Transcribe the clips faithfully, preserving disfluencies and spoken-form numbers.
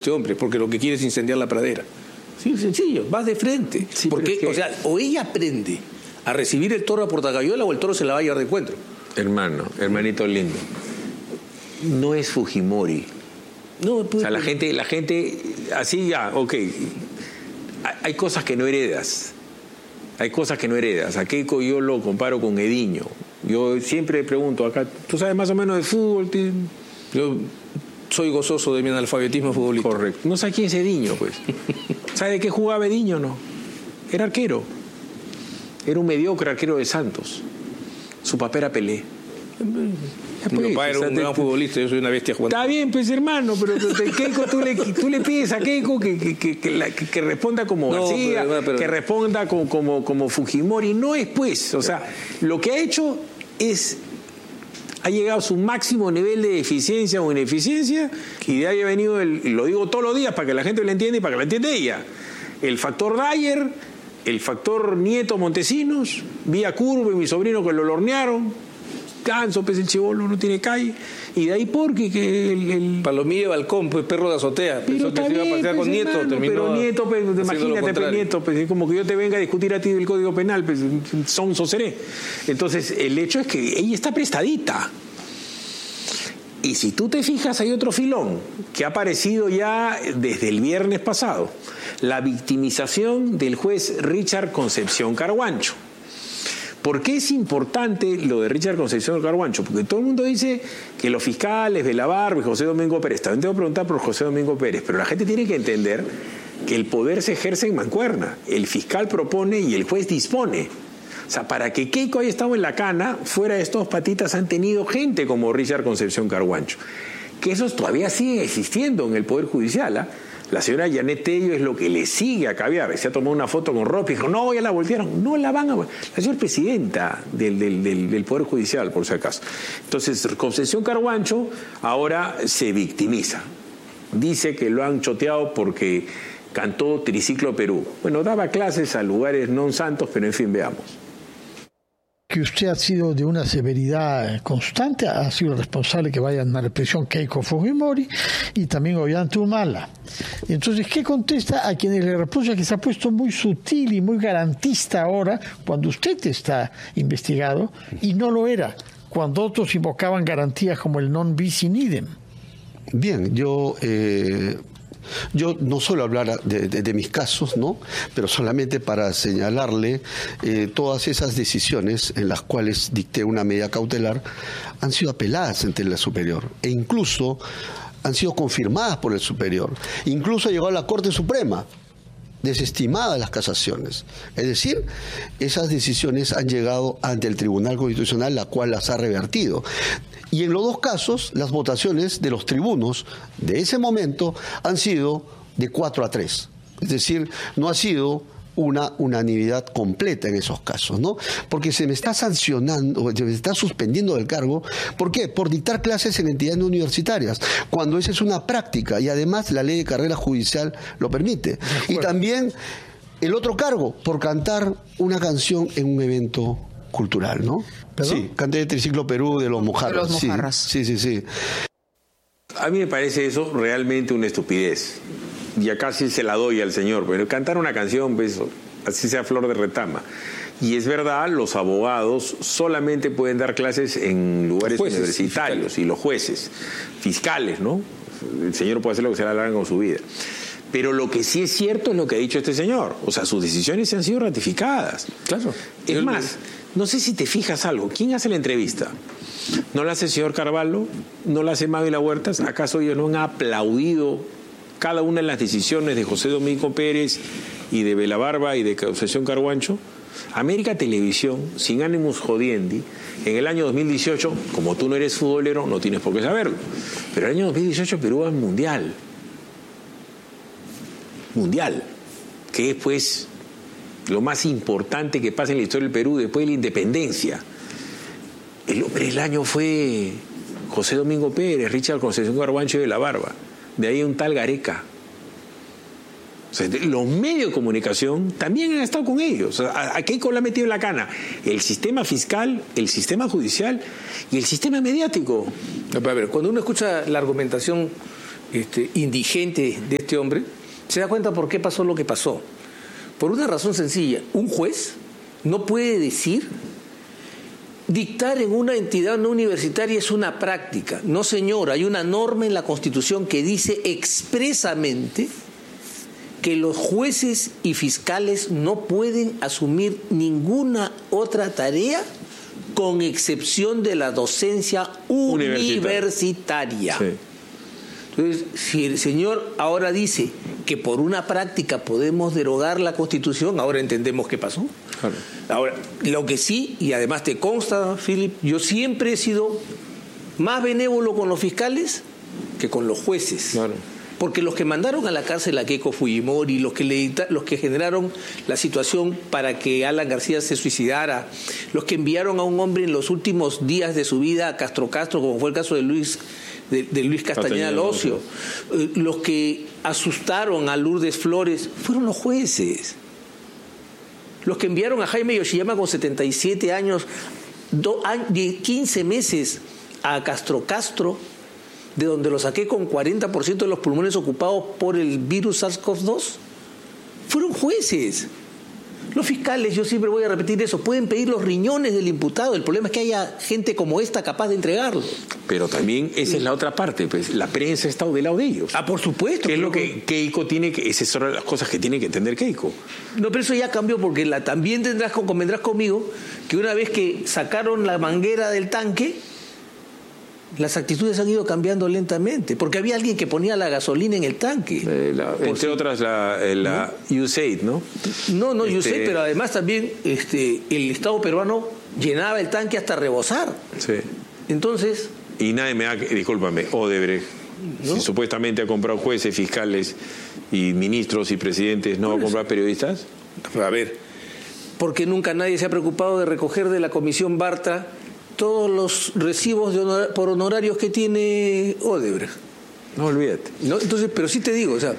este hombre, porque lo que quiere es incendiar la pradera. Sí, sencillo, vas de frente. Sí, porque, es que... o sea, o ella aprende a recibir el toro a portacayola o el toro se la va a llevar de encuentro. Hermano, hermanito lindo, no es Fujimori. No, pues, o sea, la gente, la gente, así ya, ok, hay cosas que no heredas, hay cosas que no heredas. A Keiko yo lo comparo con Ediño. Yo siempre pregunto acá, ¿tú sabes más o menos de fútbol? Yo soy gozoso de mi analfabetismo futbolístico. Correcto. No sé quién es Ediño, pues. ¿Sabe de qué jugaba Ediño, no? Era arquero. Era un mediocre arquero de Santos. Su papá era Pelé. Mi pues, papá era o sea, un te, gran futbolista, yo soy una bestia jugando. Está bien, pues hermano, pero te, Keiko, tú, le, tú le pides a Keiko que, que, que, que, la, que, que responda como no, García, pero, pero, que responda como, como, como Fujimori. No es pues, o sea, lo que ha hecho es, ha llegado a su máximo nivel de eficiencia o ineficiencia, y de ahí ha venido, el, y lo digo todos los días para que la gente lo entienda y para que lo entienda ella, el factor Dyer, el factor Nieto Montesinos, Vía Curva y mi sobrino que lo lornearon, Ganso, pues el chibolo no tiene calle, y de ahí porque que el, el... Palomilla de balcón, pues perro de azotea, pero que se iba a pasear pues, con Nieto, hermano, terminó pero Nieto, pues, imagínate, pues, Nieto, pues, como que yo te venga a discutir a ti del Código Penal, pues son seré. Entonces, el hecho es que ella está prestadita. Y si tú te fijas, hay otro filón que ha aparecido ya desde el viernes pasado, la victimización del juez Richard Concepción Carhuancho. ¿Por qué es importante lo de Richard Concepción Carhuancho? Porque todo el mundo dice que los fiscales, Belabarba y José Domingo Pérez, también te voy a preguntar por José Domingo Pérez, pero la gente tiene que entender que el poder se ejerce en mancuerna. El fiscal propone y el juez dispone. O sea, para que Keiko haya estado en la cana, fuera de estos patitas han tenido gente como Richard Concepción Carhuancho. Que esos todavía siguen existiendo en el Poder Judicial, ¿ah? ¿eh? La señora Janet Tello es lo que le sigue a Caviar. Se ha tomado una foto con Ropi y dijo, no, ya la voltearon. No la van a... La señora presidenta del, del, del, del Poder Judicial, por si acaso. Entonces, Concepción Carhuancho ahora se victimiza. Dice que lo han choteado porque cantó Triciclo Perú. Bueno, daba clases a lugares no santos, pero en fin, veamos. Que usted ha sido de una severidad constante, ha sido responsable que vayan a la prisión Keiko Fujimori y también Ollanta Humala. Entonces, ¿qué contesta a quienes le reprocha que se ha puesto muy sutil y muy garantista ahora cuando usted está investigado y no lo era, cuando otros invocaban garantías como el non bis in idem? Bien, yo... Eh... Yo no suelo hablar de, de, de mis casos, ¿no? Pero solamente para señalarle eh, todas esas decisiones en las cuales dicté una medida cautelar han sido apeladas ante la superior e incluso han sido confirmadas por el superior. Incluso ha llegado a la Corte Suprema, desestimadas las casaciones. Es decir, esas decisiones han llegado ante el Tribunal Constitucional, la cual las ha revertido. Y en los dos casos, las votaciones de los tribunos de ese momento han sido de cuatro a tres. Es decir, no ha sido una unanimidad completa en esos casos, ¿no? Porque se me está sancionando, se me está suspendiendo del cargo. ¿Por qué? Por dictar clases en entidades no universitarias, cuando esa es una práctica y además la ley de carrera judicial lo permite. Y también el otro cargo, por cantar una canción en un evento cultural, ¿no? ¿Perdón? Sí, canté el Triciclo Perú de los Mojarras. De los Mojarras. Sí, sí, sí, sí. A mí me parece eso realmente una estupidez. Y acá sí se la doy al señor, pero cantar una canción, pues, así sea flor de retama. Y es verdad, los abogados solamente pueden dar clases en lugares jueces, universitarios y, y los jueces, fiscales, ¿no? El señor puede hacer lo que se le haga con su vida. Pero lo que sí es cierto es lo que ha dicho este señor. O sea, sus decisiones se han sido ratificadas. Claro. Es Yo más, no sé si te fijas algo. ¿Quién hace la entrevista? ¿No la hace el señor Carvalho? ¿No la hace Mávila Huertas? ¿Acaso ellos no han aplaudido cada una de las decisiones de José Domingo Pérez y de Belabarba y de Concepción Carhuancho? América Televisión, sin ánimos jodiendi, en el año dos mil dieciocho, como tú no eres futbolero, no tienes por qué saberlo, pero en el año dos mil dieciocho Perú va al Mundial. Mundial, que es pues lo más importante que pasa en la historia del Perú después de la independencia. El hombre del año fue José Domingo Pérez, Richard Concepción Carhuancho y Belabarba. De ahí un tal Gareca. O sea, los medios de comunicación también han estado con ellos. O sea, ¿a Keiko le ha metido en la cana? El sistema fiscal, el sistema judicial y el sistema mediático. A ver, cuando uno escucha la argumentación este, indigente de este hombre, se da cuenta por qué pasó lo que pasó. Por una razón sencilla, un juez no puede decir, dictar en una entidad no universitaria es una práctica. No, señor, hay una norma en la Constitución que dice expresamente que los jueces y fiscales no pueden asumir ninguna otra tarea con excepción de la docencia universitaria. Sí. Entonces, si el señor ahora dice que por una práctica podemos derogar la Constitución, ahora entendemos qué pasó. Claro. Ahora, lo que sí, y además te consta, Philip, yo siempre he sido más benévolo con los fiscales que con los jueces. Claro. Porque los que mandaron a la cárcel a Keiko Fujimori, los que, le, los que generaron la situación para que Alan García se suicidara, los que enviaron a un hombre en los últimos días de su vida a Castro Castro, como fue el caso de Luis, de, de Luis Castañeda Locio, eh, los que asustaron a Lourdes Flores, fueron los jueces. Los que enviaron a Jaime Yoshiyama con setenta y siete años, do, quince meses a Castro Castro, de donde lo saqué con cuarenta por ciento de los pulmones ocupados por el virus SARS-CoV dos, fueron jueces. Los fiscales, yo siempre voy a repetir eso, pueden pedir los riñones del imputado. El problema es que haya gente como esta capaz de entregarlos. Pero también esa es la otra parte, pues la prensa ha estado del lado de ellos. Ah, por supuesto. ¿Qué es lo que Keiko tiene que, esas son las cosas que tiene que entender Keiko? No, pero eso ya cambió, porque la, también tendrás, convendrás conmigo que una vez que sacaron la manguera del tanque, las actitudes han ido cambiando lentamente, porque había alguien que ponía la gasolina en el tanque. Eh, la, entre si, otras la, la ¿no? U S A I D, ¿no? No, no este... U S A I D, pero además también este, el Estado peruano llenaba el tanque hasta rebosar. Sí. Entonces... Y nadie me da, discúlpame, Odebrecht, ¿no? Si supuestamente ha comprado jueces, fiscales y ministros y presidentes, ¿no va a comprar periodistas? A ver, porque nunca nadie se ha preocupado de recoger de la Comisión Bartra todos los recibos de honor, por honorarios que tiene Odebrecht. No, olvídate. ¿No? Entonces, pero sí te digo, o sea,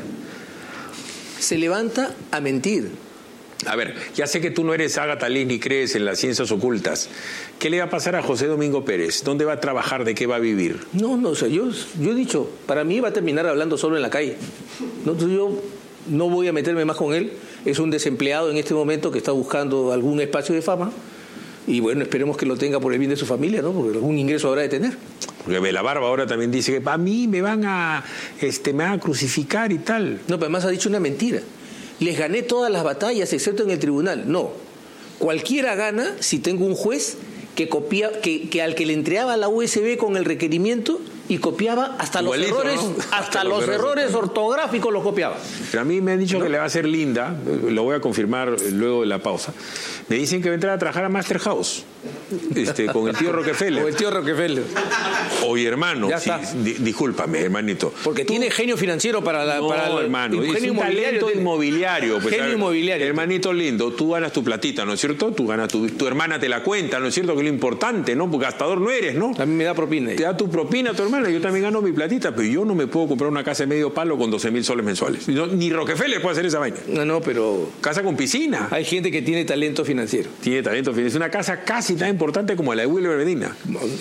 se levanta a mentir. A ver, ya sé que tú no eres Agatha Lee ni crees en las ciencias ocultas. ¿Qué le va a pasar a José Domingo Pérez? ¿Dónde va a trabajar? ¿De qué va a vivir? No, no, o sea, yo, yo he dicho, para mí va a terminar hablando solo en la calle. No, yo no voy a meterme más con él. Es un desempleado en este momento que está buscando algún espacio de fama. Y bueno, esperemos que lo tenga por el bien de su familia, ¿no? Porque algún ingreso habrá de tener. Porque Belabarba ahora también dice que a mí me van a, este, me van a crucificar y tal. No, pero además ha dicho una mentira. Les gané todas las batallas, excepto en el tribunal. No. Cualquiera gana si tengo un juez que copia, que, que al que le entregaba la U S B con el requerimiento y copiaba hasta Igualito, los errores, ¿no? hasta, hasta los, los errores, errores ortográficos los copiaba. Pero a mí me han dicho ¿no? que le va a ser linda, lo voy a confirmar luego de la pausa. Me dicen que va a entrar a trabajar a Master House, este, con el tío Rockefeller. Con el tío Rockefeller. Oye, hermano, sí, di, discúlpame, hermanito. Porque tú, tiene genio financiero para la... No, para el, hermano, es un talento inmobiliario. Pues, genio inmobiliario. Hermanito lindo, tú ganas tu platita, ¿no es cierto? Tú ganas tu, tu hermana te la cuenta, ¿no es cierto? Que es lo importante, ¿no? Porque gastador no eres, ¿no? A mí me da propina. Te da tu propina tu hermana, yo también gano mi platita, pero yo no me puedo comprar una casa de medio palo con doce mil soles mensuales. No, ni Rockefeller puede hacer esa vaina. No, no, pero... Casa con piscina. Hay gente que tiene talento financiero. Tiene talento financiero. Es una casa casi tan importante como la de Wilber Medina.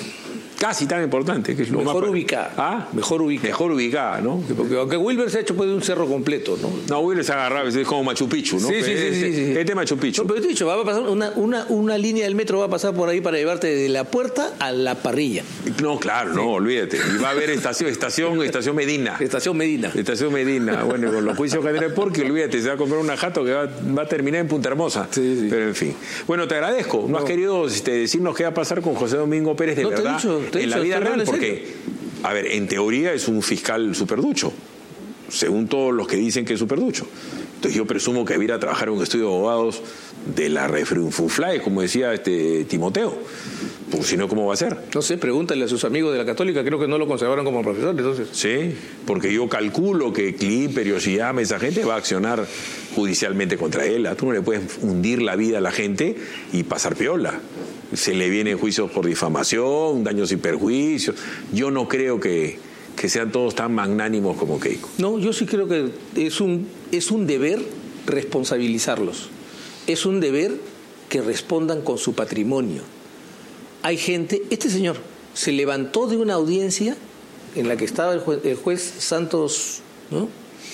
Casi tan importante. Que es lo mejor más... ubicada. ¿Ah? Mejor ubicada. Mejor ubicada, ¿no? Porque aunque Wilber se ha hecho pues, de un cerro completo, ¿no? No, Wilber se ha agarrado, es como Machu Picchu, ¿no? Sí, sí, este, sí, sí, sí. Este Machu Picchu. No, pero te he dicho, va a pasar una, una, una línea del metro va a pasar por ahí para llevarte de la puerta a la parrilla. No, claro, sí. no, olvídate. Y va a haber estación, estación, estación Medina. Estación Medina. Estación Medina. Bueno, con los juicios que tiene porque olvídate, se va a comprar una jato que va, va a terminar en Punta Hermosa. Sí, sí. Pero en fin. Bueno, te agradezco. No, no has querido este, decirnos qué va a pasar con José Domingo Pérez de no, verdad te he dicho, te he en dicho, la vida real, porque, a ver, en teoría es un fiscal superducho, según todos los que dicen que es superducho. Entonces yo presumo que va a ir a trabajar en un estudio de abogados de la Refrunfuflae, como decía este Timoteo. Porque si no, ¿cómo va a ser? No sé, pregúntale a sus amigos de la Católica, creo que no lo conservaron como profesor, entonces. Sí, porque yo calculo que Clipper, Yoshiyama, esa gente va a accionar judicialmente contra él. Tú no le puedes hundir la vida a la gente y pasar piola. Se le vienen juicios por difamación, daños y perjuicios. Yo no creo que, que sean todos tan magnánimos como Keiko. No, yo sí creo que es un, es un deber responsabilizarlos. Es un deber que respondan con su patrimonio. Hay gente, este señor se levantó de una audiencia en la que estaba el juez, el juez Santos, ¿no?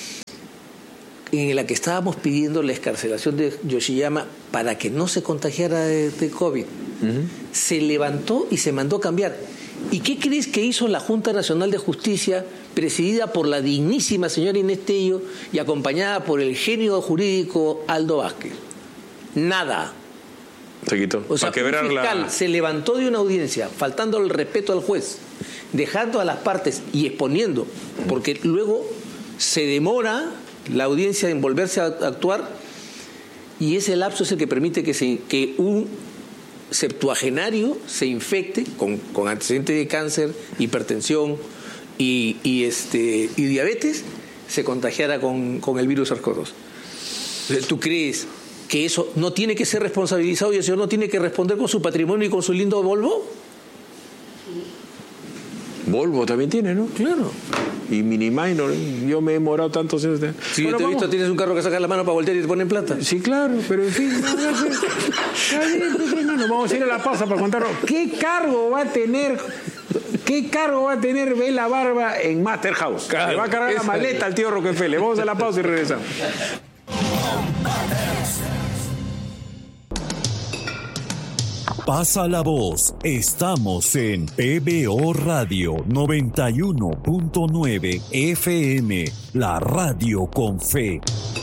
En la que estábamos pidiendo la excarcelación de Yoshiyama para que no se contagiara de, de COVID, uh-huh. se levantó y se mandó cambiar. ¿Y qué crees que hizo la Junta Nacional de Justicia, presidida por la dignísima señora Inés Tello y acompañada por el genio jurídico Aldo Vázquez? Nada. Se quitó. O sea, un fiscal la... se levantó de una audiencia, faltando el respeto al juez, dejando a las partes y exponiendo, porque luego se demora la audiencia en volverse a actuar, y ese lapso es el que permite que, se, que un septuagenario se infecte con, con antecedentes de cáncer, hipertensión y, y, este, y diabetes, se contagiara con, con el virus SARS-CoV dos. ¿Tú crees que eso no tiene que ser responsabilizado y el señor no tiene que responder con su patrimonio y con su lindo Volvo? Volvo también tiene, ¿no? Claro. Y Mini Minor, yo me he demorado tantos años. De... Si bueno, yo te he visto, tienes un carro que saca la mano para voltear y te ponen plata. Sí, claro, pero en fin, no, no, no, no, no, vamos a ir a la pausa para contarlo. ¿Qué cargo va a tener, qué cargo va a tener Bela Barba en Master House? Claro, le va a cargar la maleta al tío Rockefeller. Vamos a la pausa y regresamos. Pasa la voz. Estamos en P B O Radio noventa y uno punto nueve F M, la radio con fe.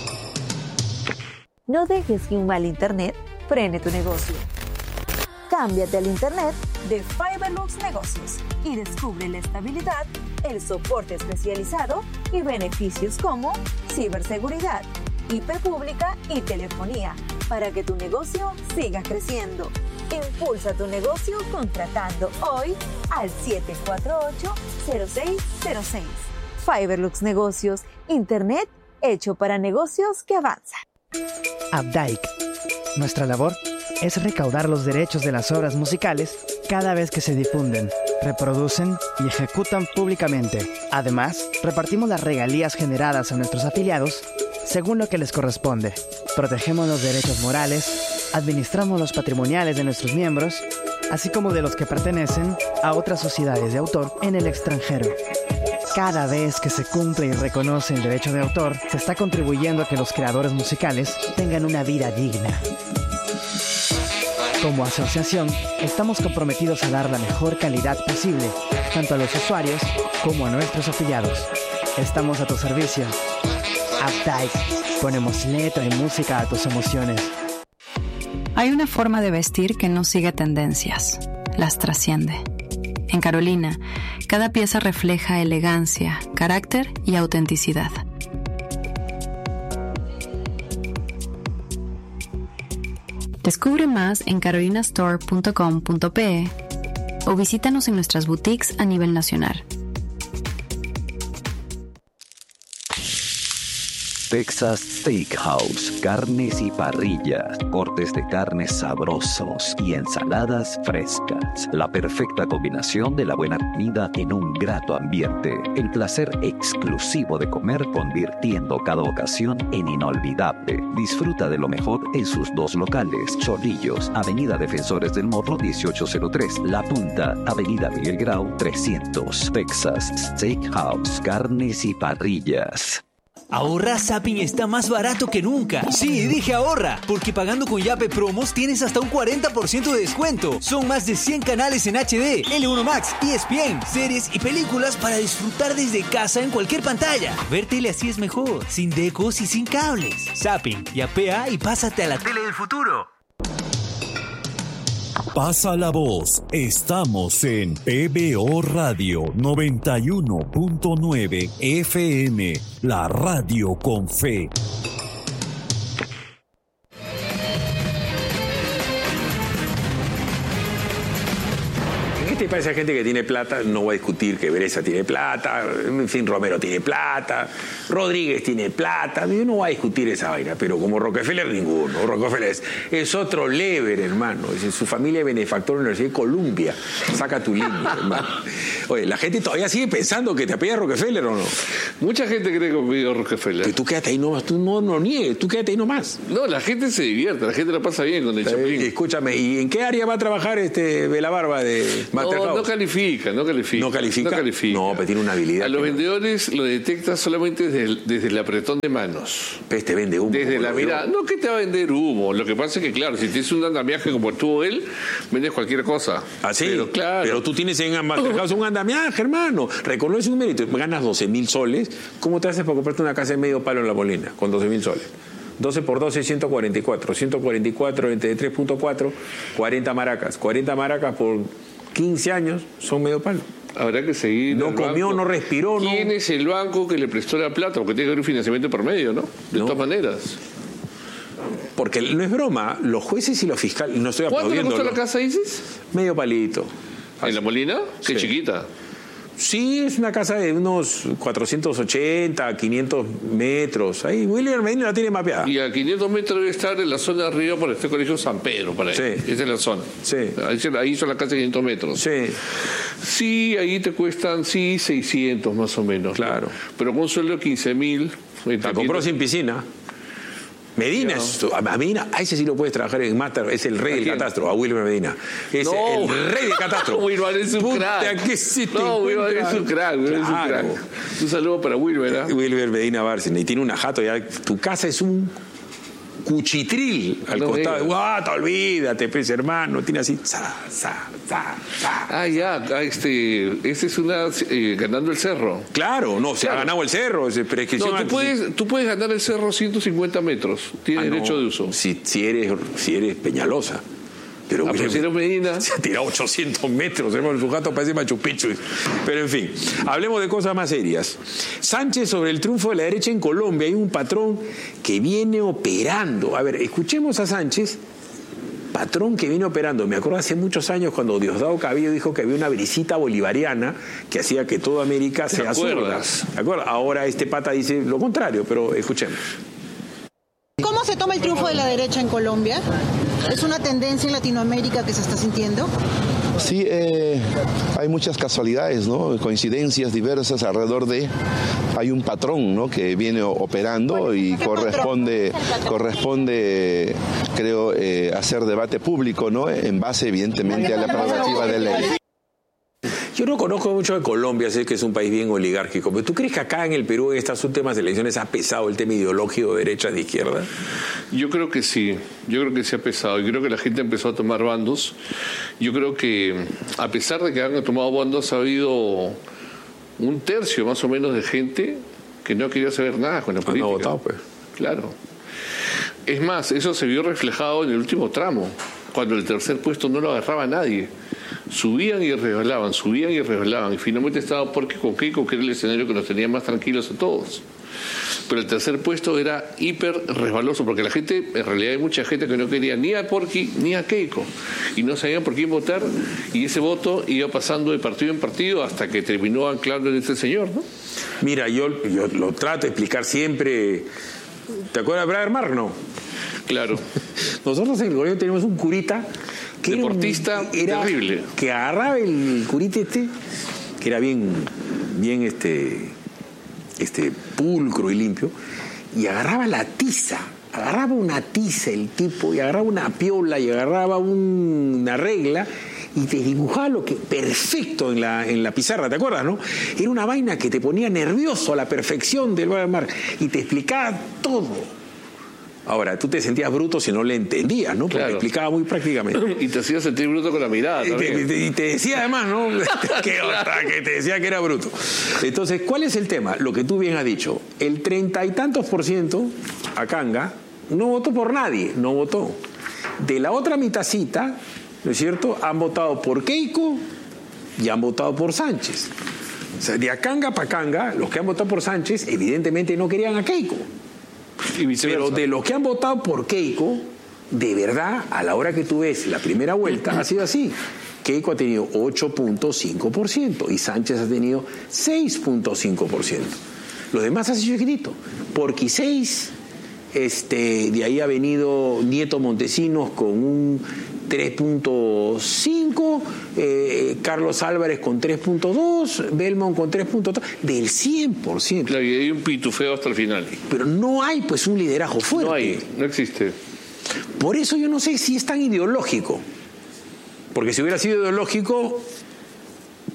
No dejes que un mal internet frene tu negocio. Cámbiate al internet de Fiberlux Negocios y descubre la estabilidad, el soporte especializado y beneficios como ciberseguridad, I P pública y telefonía para que tu negocio siga creciendo. Impulsa tu negocio contratando hoy al siete cuatro ocho, cero seis cero seis. Fiberlux Negocios, internet hecho para negocios que avanzan. Updike. Nuestra labor es recaudar los derechos de las obras musicales cada vez que se difunden, reproducen y ejecutan públicamente. Además, repartimos las regalías generadas a nuestros afiliados según lo que les corresponde. Protegemos los derechos morales, administramos los patrimoniales de nuestros miembros, así como de los que pertenecen a otras sociedades de autor en el extranjero. Cada vez que se cumple y reconoce el derecho de autor, se está contribuyendo a que los creadores musicales tengan una vida digna. Como asociación, estamos comprometidos a dar la mejor calidad posible, tanto a los usuarios como a nuestros afiliados. Estamos a tu servicio. Updike. Ponemos letra y música a tus emociones. Hay una forma de vestir que no sigue tendencias, las trasciende. En Carolina, cada pieza refleja elegancia, carácter y autenticidad. Descubre más en carolina store punto com punto pe o visítanos en nuestras boutiques a nivel nacional. Texas Steakhouse, carnes y parrillas, cortes de carnes sabrosos y ensaladas frescas. La perfecta combinación de la buena comida en un grato ambiente. El placer exclusivo de comer, convirtiendo cada ocasión en inolvidable. Disfruta de lo mejor en sus dos locales. Chorrillos, Avenida Defensores del Morro dieciocho cero tres. La Punta, Avenida Miguel Grau trescientos. Texas Steakhouse, carnes y parrillas. Ahorra Zapping está más barato que nunca. Sí, dije ahorra, porque pagando con Yape Promos tienes hasta un cuarenta por ciento de descuento. Son más de cien canales en H D, L uno Max, E S P N, series y películas para disfrutar desde casa en cualquier pantalla. Ver tele así es mejor, sin decos y sin cables. Zapping, yapea y pásate a la tele del futuro. Pasa la voz. Estamos en P B O Radio noventa y uno punto nueve F M, la radio con fe. ¿Qué te parece a gente que tiene plata? No voy a discutir que Bereza tiene plata, en fin, Romero tiene plata, Rodríguez tiene plata, yo no voy a discutir esa vaina, pero como Rockefeller ninguno. Rockefeller es, es otro lever, hermano, es su familia es benefactor de la Universidad de Columbia, saca tu línea, hermano. Oye, la gente todavía sigue pensando que te apellidas Rockefeller o no. Mucha gente cree que me apellido Rockefeller. Que tú quédate ahí nomás, tú no lo niegues, tú quédate ahí nomás. No, la gente se divierte, la gente la pasa bien con el Chapín. Escúchame, ¿y en qué área va a trabajar este Bela Barba de Master Waterhouse. No califica, no califica. ¿No califica? No califica. No, pero tiene una habilidad. A los que... vendedores lo detectas solamente desde el, desde el apretón de manos. Pues te vende humo. Desde la mirada. No, que te va a vender humo. Lo que pasa es que, claro, si tienes un andamiaje como tuvo él, vendes cualquier cosa. Ah, sí. Pero, claro. Pero tú tienes en Waterhouse un andamiaje, hermano. Reconoce un mérito. Ganas doce mil soles. ¿Cómo te haces para comprarte una casa de medio palo en La Molina con doce mil soles? doce por doce, ciento cuarenta y cuatro. ciento cuarenta y cuatro entre tres punto cuatro, cuarenta maracas. cuarenta maracas por quince años son medio palo. Habrá que seguir. No comió, banco. No respiró. ¿Quién no... es el banco que le prestó la plata? Porque tiene que haber un financiamiento por medio, ¿no? De no. todas maneras. Porque no es broma, los jueces y los fiscales. No estoy aplaudiendo. ¿Cuánto le costó la casa, dices? Medio palito. ¿En La Molina? Qué sí. chiquita. Sí, es una casa de unos cuatrocientos ochenta, quinientos metros. Ahí William Medina la tiene mapeada. Y a quinientos metros debe estar en la zona de arriba por este colegio San Pedro, para ahí. Sí. Esa es la zona. Sí. Ahí, ahí son las casas de quinientos metros. Sí. Sí, ahí te cuestan, sí, seiscientos más o menos. Claro. ¿No? Pero con un sueldo de quince mil. La compró sin piscina. Medina, es, a Medina, a ese sí lo puedes trabajar en Master, es el rey del catastro, a Wilmer Medina. Es no. el rey del catastro. Wilmer es un crack. ¿Qué se te no, Wilmer es un crack, Wilmer claro. es un crack. Un saludo para Wilmer, ¿eh? Wilmer Medina Bárcena, y tiene una jato, ya tu casa es un cuchitril al no costado. ¡Guau! Te olvídate, pues, hermano. Tiene así. Sa, sa, sa, sa. Ah, ya. Este, este es una. Eh, ganando el cerro. Claro, no, se claro. ha ganado el cerro. Es prescripción. No, tú puedes, tú puedes ganar el cerro ciento cincuenta metros. Tienes ah, derecho no. de uso. Si, si, eres, si eres Peñalosa. Pero, ah, pero si eres Medina. Se ha tirado ochocientos metros. Hermano, su gato parece Machu Picchu. Pero en fin, hablemos de cosas más serias. Sánchez sobre el triunfo de la derecha en Colombia. Hay un patrón que viene operando. A ver, escuchemos a Sánchez. Patrón que viene operando. Me acuerdo hace muchos años cuando Diosdado Cabello dijo que había una brisita bolivariana que hacía que toda América sea zurda. ¿De acuerdo? Ahora este pata dice lo contrario, pero escuchemos. ¿Cómo se toma el triunfo de la derecha en Colombia? ¿Es una tendencia en Latinoamérica que se está sintiendo? Sí, eh, hay muchas casualidades, ¿no? Coincidencias diversas alrededor de... Hay un patrón, ¿no?, que viene operando y corresponde, corresponde creo, eh, hacer debate público, ¿no?, en base, evidentemente, a la prerrogativa de ley. Yo no conozco mucho de Colombia, sé que es un país bien oligárquico, pero ¿tú crees que acá en el Perú en estas últimas elecciones ha pesado el tema ideológico de derecha de izquierda? Yo creo que sí, yo creo que sí ha pesado, yo creo que la gente empezó a tomar bandos. Yo creo que a pesar de que han tomado bandos ha habido un tercio más o menos de gente que no quería saber nada con la política. No ha votado, pues. Claro. Es más, eso se vio reflejado en el último tramo, cuando el tercer puesto no lo agarraba nadie. Subían y resbalaban, subían y resbalaban. Y finalmente estaba Porky con Keiko, que era el escenario que nos tenía más tranquilos a todos. Pero el tercer puesto era hiper resbaloso, porque la gente, en realidad hay mucha gente que no quería ni a Porky ni a Keiko. Y no sabían por quién votar. Y ese voto iba pasando de partido en partido hasta que terminó anclando en este señor, ¿no? Mira, yo, yo lo trato de explicar siempre. ¿Te acuerdas de Brian Mark? No. Claro. Nosotros en el gobierno tenemos un curita que deportista era, un, era terrible, que agarraba el curita este, que era bien, bien este, este pulcro y limpio, y agarraba la tiza, agarraba una tiza el tipo, y agarraba una piola, y agarraba un, una regla, y te dibujaba lo que perfecto en la, en la pizarra, ¿te acuerdas, no? Era una vaina que te ponía nervioso a la perfección del Mar y te explicaba todo. Ahora, tú te sentías bruto si no le entendías, ¿no? Porque claro, explicaba muy prácticamente. Y te hacía sentir bruto con la mirada también. Y te, y te decía además, ¿no? que, claro. que te decía que era bruto. Entonces, ¿cuál es el tema? Lo que tú bien has dicho. El treinta y tantos por ciento, Acanga, no votó por nadie, no votó. De la otra mitacita, ¿no es cierto?, han votado por Keiko y han votado por Sánchez. O sea, de Acanga para Acanga, los que han votado por Sánchez, evidentemente no querían a Keiko. Pero de los que han votado por Keiko, de verdad, a la hora que tú ves la primera vuelta, ha sido así. Keiko ha tenido ocho punto cinco por ciento y Sánchez ha tenido seis punto cinco por ciento. Los demás ha sido chiquitito. Porky seis, este, de ahí ha venido Nieto Montesinos con un tres punto cinco, eh, Carlos Álvarez con tres punto dos, Belmont con tres punto tres, del cien por ciento. Claro, y hay un pitufeo hasta el final. Pero no hay pues un liderazgo fuerte. No hay, no existe. Por eso yo no sé si es tan ideológico. Porque si hubiera sido ideológico,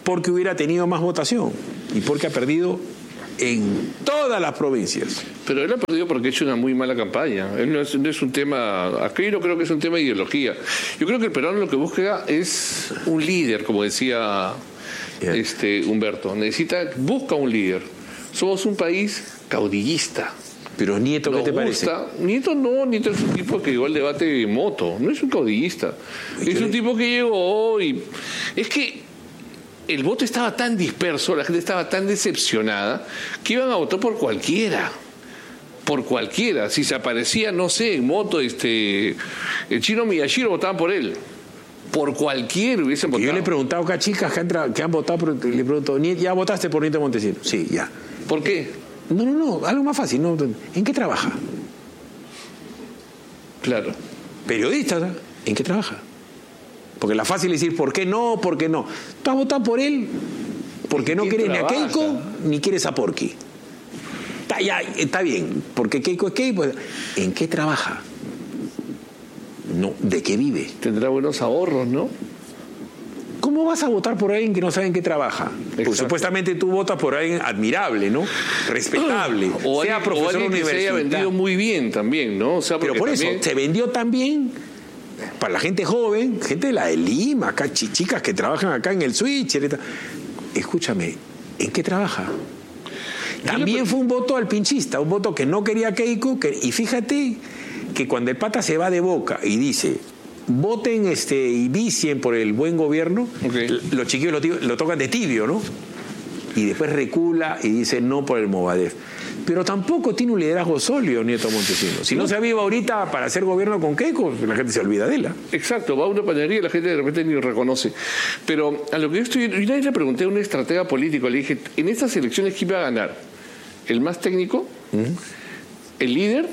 porque hubiera tenido más votación y porque ha perdido en todas las provincias. Pero él ha perdido porque ha hecho una muy mala campaña. Él no es, no es un tema, aquí no creo que es un tema de ideología. Yo creo que el peruano lo que busca es un líder, como decía este Humberto. Necesita, busca un líder. Somos un país caudillista. Pero Nieto, ¿qué te parece? Nieto no, Nieto es un tipo que llegó al debate de moto, no es un caudillista. Es un tipo que llegó y... Es que el voto estaba tan disperso, la gente estaba tan decepcionada, que iban a votar por cualquiera. Por cualquiera. Si se aparecía, no sé, en moto, este, el chino Miyashiro, votaban por él. Por cualquiera hubiesen votado. Yo le he preguntado acá a chicas que han, tra- que han votado, pero le pregunto, ¿ya votaste por Nieto Montesinos? Sí, ya. ¿Por qué? No, no, no, algo más fácil. ¿No? ¿En qué trabaja? Claro. Periodista, ¿no? ¿En qué trabaja? Porque la fácil es decir, ¿por qué no? ¿Por qué no? Tú has votado por él porque no quieres ni a Keiko ni quieres a Porky. Está, ya, está bien, porque Keiko es Keiko. Pues, ¿en qué trabaja? No, ¿de qué vive? Tendrá buenos ahorros, ¿no? ¿Cómo vas a votar por alguien que no sabe en qué trabaja? Pues supuestamente tú votas por alguien admirable, ¿no? Respetable. O sea alguien, profesor o alguien que se haya vendido muy bien también, ¿no? O sea, pero por también... eso, se vendió tan bien para la gente joven, gente de la de Lima, acá, chicas que trabajan acá en el Switch. Escúchame, ¿en qué trabaja? También fue un voto al pinchista, un voto que no quería Keiko, que, y fíjate que cuando el pata se va de boca y dice, voten este, y vicien por el buen gobierno, okay, los chiquillos lo, tibio, lo tocan de tibio, ¿no? Y después recula y dice no por el Movadef. Pero tampoco tiene un liderazgo sólido Nieto Montesinos. Si no, no se aviva ahorita para hacer gobierno con Keiko, la gente se olvida de él. Exacto, va a una panadería y la gente de repente ni lo reconoce. Pero a lo que yo estoy... Y nadie le pregunté a un estratega político, le dije, en estas elecciones, ¿quién va a ganar? ¿El más técnico? Uh-huh. ¿El líder?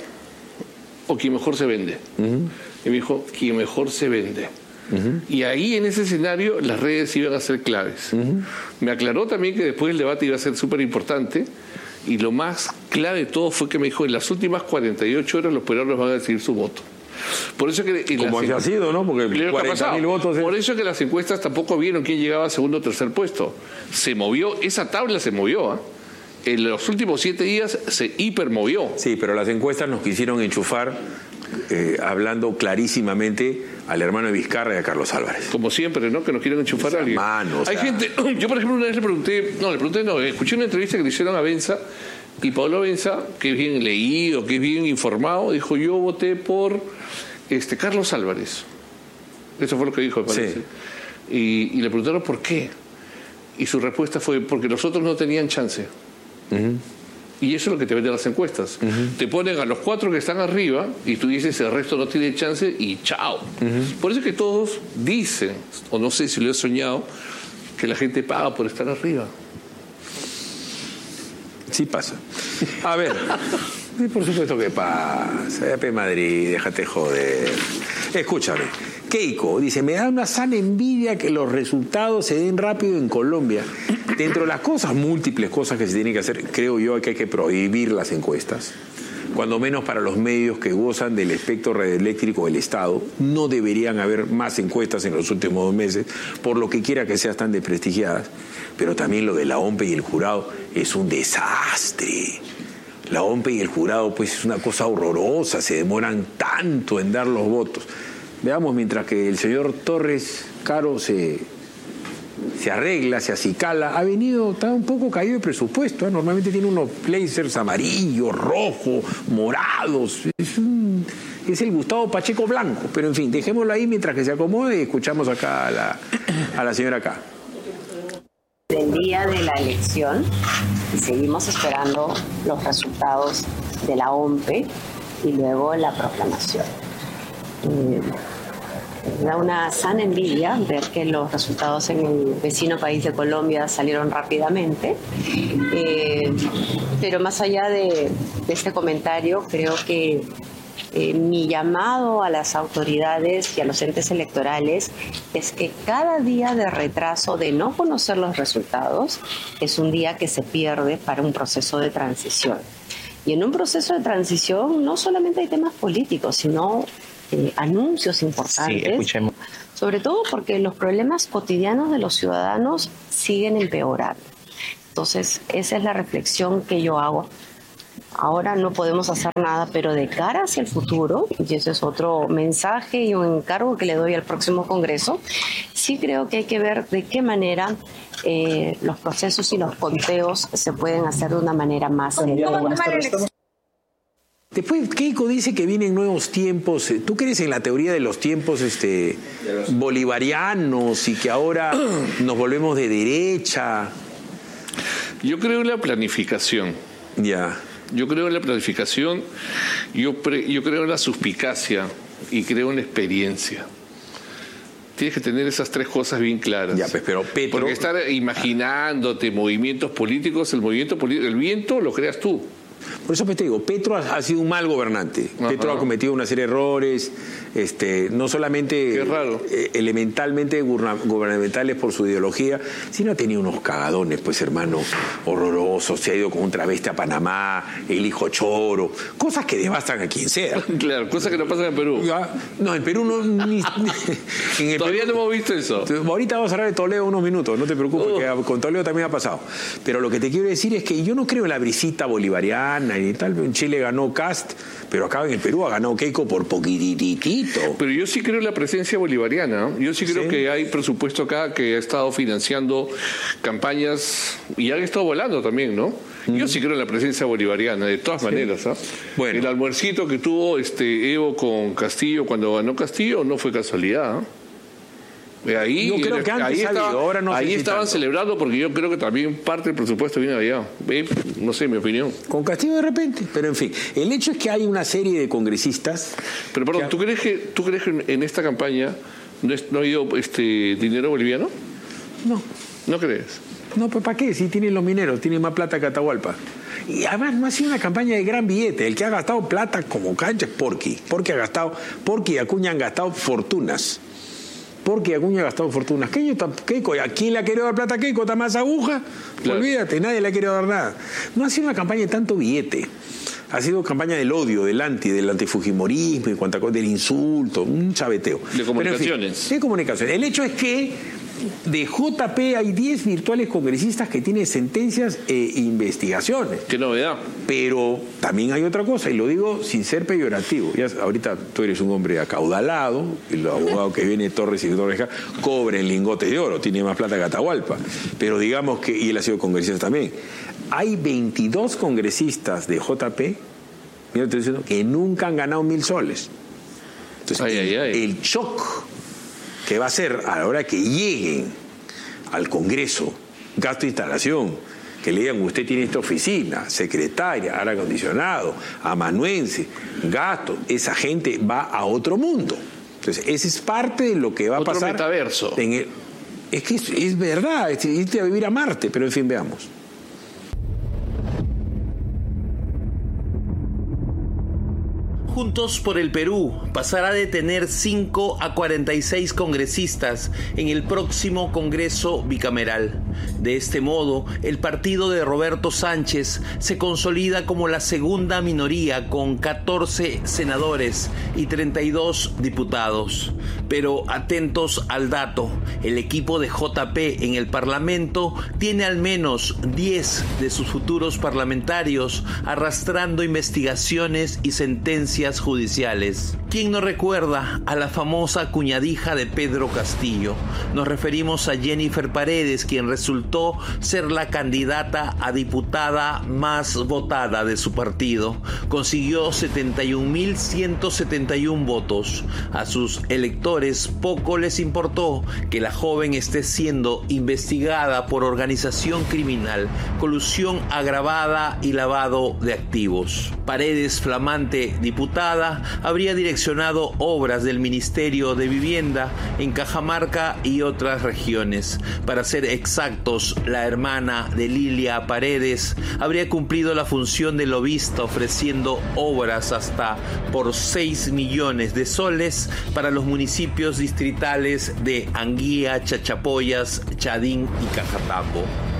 ¿O quien mejor se vende? Uh-huh. Y me dijo, quien mejor se vende. Uh-huh. Y ahí en ese escenario las redes iban a ser claves. Uh-huh. Me aclaró también que después el debate iba a ser súper importante. Y lo más clave de todo fue que me dijo, en las últimas cuarenta y ocho horas los peruanos van a decidir su voto. Por eso que como ha sido, ¿no? Porque cuarenta mil votos. Por eso que las encuestas tampoco vieron quién llegaba a segundo o tercer puesto. Se movió, esa tabla se movió, ¿eh? En los últimos siete días se hipermovió. Sí, pero las encuestas nos quisieron enchufar eh, hablando clarísimamente al hermano de Vizcarra y a Carlos Álvarez. Como siempre, ¿no? Que nos quieren enchufar pues a alguien. Mano, o sea... Hay gente... Yo, por ejemplo, una vez le pregunté... No, le pregunté, no, escuché una entrevista que le hicieron a Benza y Pablo Benza, que es bien leído, que es bien informado, dijo, yo voté por este Carlos Álvarez. Eso fue lo que dijo, me parece. Sí. Y, y le preguntaron por qué. Y su respuesta fue, porque los otros no tenían chance. Uh-huh. Y eso es lo que te venden las encuestas. Uh-huh. Te ponen a los cuatro que están arriba y tú dices el resto no tiene chance y chao. Uh-huh. Por eso es que todos dicen, o no sé si lo he soñado, que la gente paga por estar arriba. Sí pasa. A ver, por supuesto que pasa. P. Madrid, déjate joder. Escúchame. Keiko dice, me da una sana envidia que los resultados se den rápido en Colombia. Dentro de las cosas, múltiples cosas que se tienen que hacer, creo yo que hay que prohibir las encuestas. Cuando menos para los medios que gozan del espectro radioeléctrico del Estado, no deberían haber más encuestas en los últimos dos meses, por lo que quiera que sean tan desprestigiadas. Pero también lo de la O M P y el jurado es un desastre. La O M P y el jurado pues es una cosa horrorosa, se demoran tanto en dar los votos. Veamos, mientras que el señor Torres Caro se, se arregla, se acicala, ha venido, está un poco caído de presupuesto, ¿eh? Normalmente tiene unos blazers amarillos, rojos, morados, es, un, es el Gustavo Pacheco blanco, pero en fin, dejémoslo ahí mientras que se acomode y escuchamos acá a la, a la señora acá. Del día de la elección y seguimos esperando los resultados de la O M P y luego la proclamación. Eh, da una sana envidia ver que los resultados en el vecino país de Colombia salieron rápidamente, eh, pero más allá de, de este comentario, creo que eh, mi llamado a las autoridades y a los entes electorales es que cada día de retraso de no conocer los resultados es un día que se pierde para un proceso de transición. Y en un proceso de transición no solamente hay temas políticos, sino eh, anuncios importantes. Sí, escuchemos. Sobre todo porque los problemas cotidianos de los ciudadanos siguen empeorando. Entonces, esa es la reflexión que yo hago. Ahora no podemos hacer nada, pero de cara hacia el futuro, y ese es otro mensaje y un encargo que le doy al próximo Congreso, sí creo que hay que ver de qué manera eh, los procesos y los conteos se pueden hacer de una manera más seria. Después Keiko dice que vienen nuevos tiempos. ¿Tú crees en la teoría de los tiempos este, bolivarianos y que ahora nos volvemos de derecha? Yo creo en la planificación. Ya. Yo creo en la planificación, yo, pre, yo creo en la suspicacia y creo en la experiencia. Tienes que tener esas tres cosas bien claras. Ya, pues, pero Petro... Porque estar imaginándote movimientos políticos, el movimiento político, el viento lo creas tú. Por eso te digo, Petro ha, ha sido un mal gobernante. Ajá. Petro ha cometido una serie de errores, este, no solamente eh, elementalmente gubernamentales por su ideología, sino ha tenido unos cagadones, pues hermano, horrorosos. Se ha ido con un travesti a Panamá, el hijo choro, cosas que devastan a quien sea. Claro, cosas que no pasan en Perú. Ya, no, en Perú no... Ni, en el Todavía Perú, no hemos visto eso. Ahorita vamos a hablar de Toledo unos minutos, no te preocupes, uh. que con Toledo también ha pasado. Pero lo que te quiero decir es que yo no creo en la brisita bolivariana y tal. En Chile ganó Cast, pero acá en el Perú ha ganado Keiko por poquititito. Pero yo sí creo en la presencia bolivariana. Yo sí creo ¿Sí? que hay presupuesto acá que ha estado financiando campañas y han estado volando también, ¿no? Mm. Yo sí creo en la presencia bolivariana, de todas ¿Sí? maneras. ¿eh? Bueno. El almuercito que tuvo este Evo con Castillo cuando ganó Castillo no fue casualidad, ¿eh? Ahí, yo creo que antes ahí, estaba, ahora no ahí sé si estaban tanto. celebrando porque yo creo que también parte del presupuesto viene de allá. Eh, no sé, mi opinión. Con Castillo de repente, pero en fin. El hecho es que hay una serie de congresistas. Pero perdón, que... ¿tú crees que tú crees que en, en esta campaña no, es, no ha habido este dinero boliviano? No. ¿No crees? No, pues ¿para qué? Si tienen los mineros, tienen más plata que Atahualpa. Y además no ha sido una campaña de gran billete. El que ha gastado plata como cancha es Porky. Porky ha gastado, Porky y Acuña han gastado fortunas. Porque Acuña ha gastado fortunas. Keiko, ¿a quién le ha querido dar plata a Keiko? ¿Está más aguja? Claro. Olvídate, nadie le ha querido dar nada. No ha sido una campaña de tanto billete. Ha sido campaña del odio, del anti, del antifujimorismo, en cuanto a, del insulto, un chabeteo. De comunicaciones. En fin, de comunicaciones. El hecho es que de J P hay diez virtuales congresistas que tienen sentencias e investigaciones. Qué novedad. Pero también hay otra cosa, y lo digo sin ser peyorativo. Ya, ahorita tú eres un hombre acaudalado, y los abogados que viene Torres y Torres cobren lingotes de oro, tiene más plata que Atahualpa. Pero digamos que, y él ha sido congresista también, hay veintidós congresistas de J P, mira, te estoy diciendo, que nunca han ganado mil soles. Entonces, ay, ay, ay. el shock que va a ser a la hora que lleguen al Congreso, gasto de instalación, que le digan, usted tiene esta oficina, secretaria, aire acondicionado, amanuense, gasto, esa gente va a otro mundo. Entonces, ese es parte de lo que va otro a pasar. Metaverso. En el, es que es, es verdad, es irte a vivir a Marte, pero en fin, veamos. Juntos por el Perú pasará de tener cinco a cuarenta y seis congresistas en el próximo Congreso bicameral. De este modo, el partido de Roberto Sánchez se consolida como la segunda minoría con catorce senadores y treinta y dos diputados. Pero atentos al dato, el equipo de J P en el Parlamento tiene al menos diez de sus futuros parlamentarios arrastrando investigaciones y sentencias judiciales. ¿Quién no recuerda a la famosa cuñadija de Pedro Castillo? Nos referimos a Jennifer Paredes, quien resultó ser la candidata a diputada más votada de su partido. Consiguió setenta y un mil ciento setenta y uno votos. A sus electores poco les importó que la joven esté siendo investigada por organización criminal, colusión agravada y lavado de activos. Paredes, flamante diputada, habría direccionado obras del Ministerio de Vivienda en Cajamarca y otras regiones. Para ser exactos, la hermana de Lilia Paredes habría cumplido la función de lobista ofreciendo obras hasta por seis millones de soles para los municipios distritales de Anguía, Chachapoyas, Chadín y Cajatapo.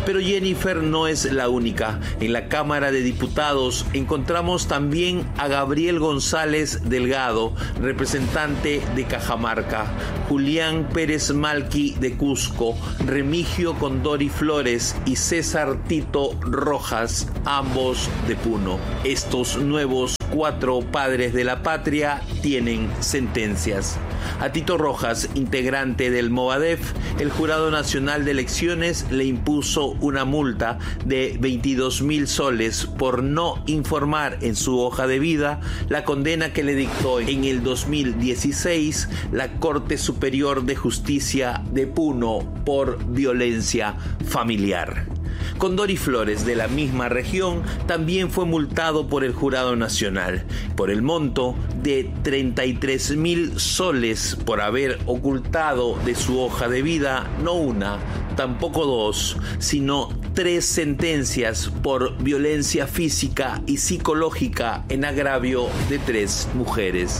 Pero Jennifer no es la única. En la Cámara de Diputados encontramos también a Gabriel González Delgado, representante de Cajamarca, Julián Pérez Malqui de Cusco, Remigio Condori Flores y César Tito Rojas, ambos de Puno. Estos nuevos cuatro padres de la patria tienen sentencias. A Tito Rojas, integrante del Movadef, el Jurado Nacional de Elecciones le impuso una multa de veintidós mil soles por no informar en su hoja de vida la condena que le dictó en el dos mil dieciséis la Corte Superior de Justicia de Puno por violencia familiar. Condori Flores, de la misma región, también fue multado por el Jurado Nacional por el monto de treinta y tres mil soles por haber ocultado de su hoja de vida no una, tampoco dos, sino tres sentencias por violencia física y psicológica en agravio de tres mujeres.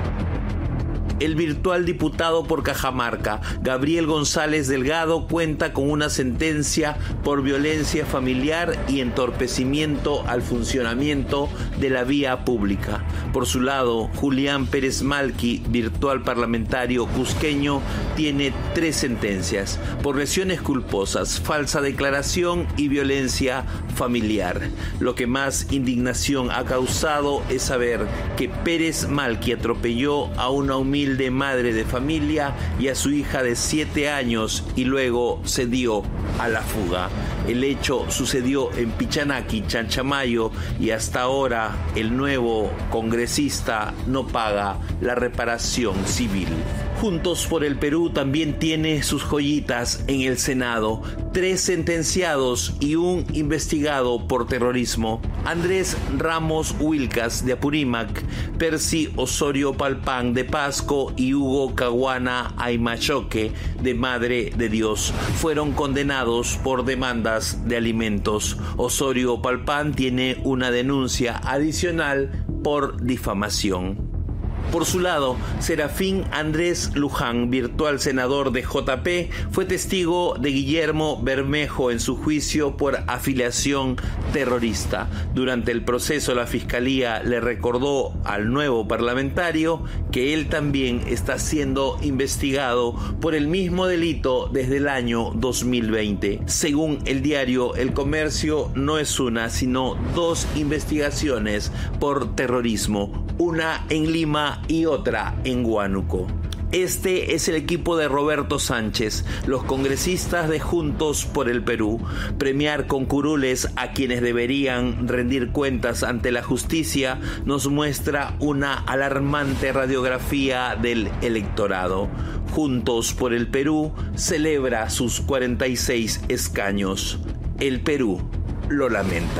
El virtual diputado por Cajamarca, Gabriel González Delgado, cuenta con una sentencia por violencia familiar y entorpecimiento al funcionamiento de la vía pública. Por su lado, Julián Pérez Malqui, virtual parlamentario cusqueño, tiene tres sentencias por lesiones culposas, falsa declaración y violencia familiar. Lo que más indignación ha causado es saber que Pérez Malqui atropelló a una humilde de madre de familia y a su hija de siete años y luego se dio a la fuga. El hecho sucedió en Pichanaki, Chanchamayo, y hasta ahora el nuevo congresista no paga la reparación civil. Juntos por el Perú también tiene sus joyitas en el Senado. Tres sentenciados y un investigado por terrorismo. Andrés Ramos Wilcas de Apurímac, Percy Osorio Palpán de Pasco y Hugo Caguana Aymachoque de Madre de Dios fueron condenados por demandas de alimentos. Osorio Palpán tiene una denuncia adicional por difamación. Por su lado, Serafín Andrés Luján, virtual senador de J P, fue testigo de Guillermo Bermejo en su juicio por afiliación terrorista. Durante el proceso, la Fiscalía le recordó al nuevo parlamentario que él también está siendo investigado por el mismo delito desde el año dos mil veinte. Según el diario El Comercio, no es una, sino dos investigaciones por terrorismo, una en Lima y otra en Huánuco. Este es el equipo de Roberto Sánchez, los congresistas de Juntos por el Perú. Premiar con curules a quienes deberían rendir cuentas ante la justicia nos muestra una alarmante radiografía del electorado. Juntos por el Perú celebra sus cuarenta y seis escaños. El Perú lo lamenta.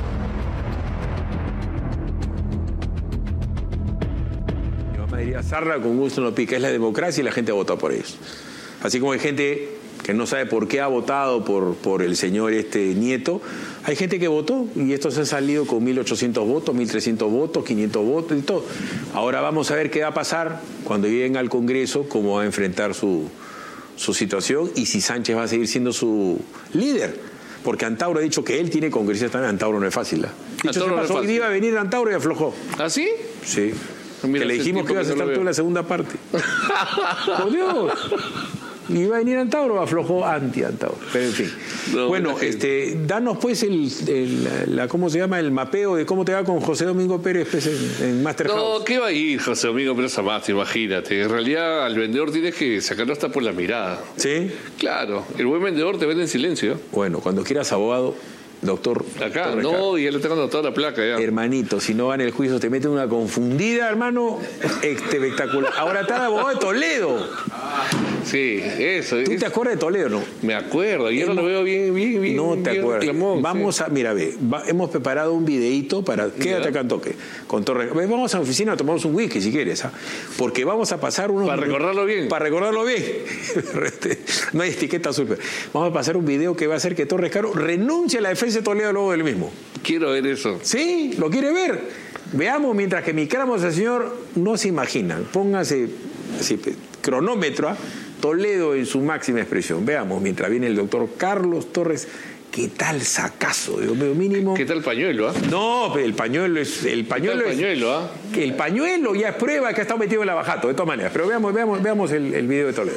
Diría Sarra, con gusto no pica, es la democracia y la gente vota por ellos. Así como hay gente que no sabe por qué ha votado por, por el señor este Nieto, hay gente que votó y estos han salido con mil ochocientos votos, mil trescientos votos, quinientos votos y todo. Ahora vamos a ver qué va a pasar cuando lleguen al Congreso, cómo va a enfrentar su, su situación y si Sánchez va a seguir siendo su líder. Porque Antauro ha dicho que él tiene congresistas también. Antauro no es fácil. ¿eh? Dicho se pasó, hoy día iba a venir Antauro y aflojó. ¿Ah, sí? Sí. Mira, que le dijimos que ibas a estar tú en la segunda parte. Por Dios. Iba a venir Antauro, aflojó anti-Antauro. Pero en fin. No, bueno, este, danos pues el, el la, ¿cómo se llama? El mapeo de cómo te va con José Domingo Pérez pues, en, en Masterhouse. No, ¿qué va a ir José Domingo Pérez a más? Imagínate. En realidad al vendedor tienes que sacarlo hasta por la mirada. ¿Sí? Claro. El buen vendedor te vende en silencio. Bueno, cuando quieras abogado, doctor. Acá, no, y ya le tengo anotada la placa ya. Hermanito, si no va en el juicio te meten una confundida, hermano, espectacular. Ahora está de abogado de Toledo. Sí, eso. ¿Tú es... te acuerdas de Toledo, no? Me acuerdo, yo no lo veo bien, bien, bien. No te bien acuerdas. Clamón, vamos sí. a, mira, ve, va, hemos preparado un videíto para. Quédate acá en toque. Con Torres. Vamos a la oficina, tomamos un whisky si quieres, ¿ah? Porque vamos a pasar unos. Para recordarlo bien. Para recordarlo bien. No hay etiqueta azul. Vamos a pasar un video que va a hacer que Torres Caro renuncie a la defensa de Toledo luego del mismo. Quiero ver eso. Sí, lo quiere ver. Veamos, mientras que micramos al señor, no se imaginan. Póngase así, cronómetro, ¿ah? Toledo en su máxima expresión. Veamos, mientras viene el doctor Carlos Torres ¿Qué tal sacazo? Dios mío, mínimo. ¿Qué tal pañuelo? ¿Ah? No, el pañuelo es. El pañuelo ¿Qué tal pañuelo? Es, ¿Ah? Que el pañuelo ya es prueba que ha estado metido en la bajato, de todas maneras. Pero veamos, veamos, veamos el, el video de Toledo.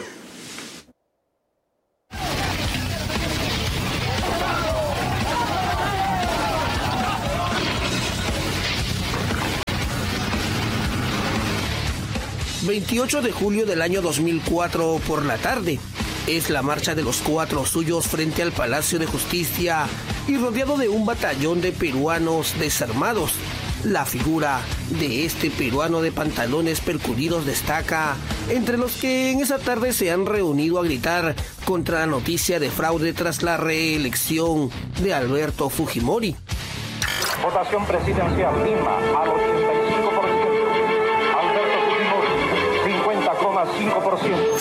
veintiocho de julio del año dos mil cuatro por la tarde. Es la marcha de los cuatro suyos frente al Palacio de Justicia y rodeado de un batallón de peruanos desarmados. La figura de este peruano de pantalones percudidos destaca entre los que en esa tarde se han reunido a gritar contra la noticia de fraude tras la reelección de Alberto Fujimori. Votación presidencial, Lima, al ochenta y cinco por ciento. Alberto Fujimori, cincuenta coma cinco por ciento.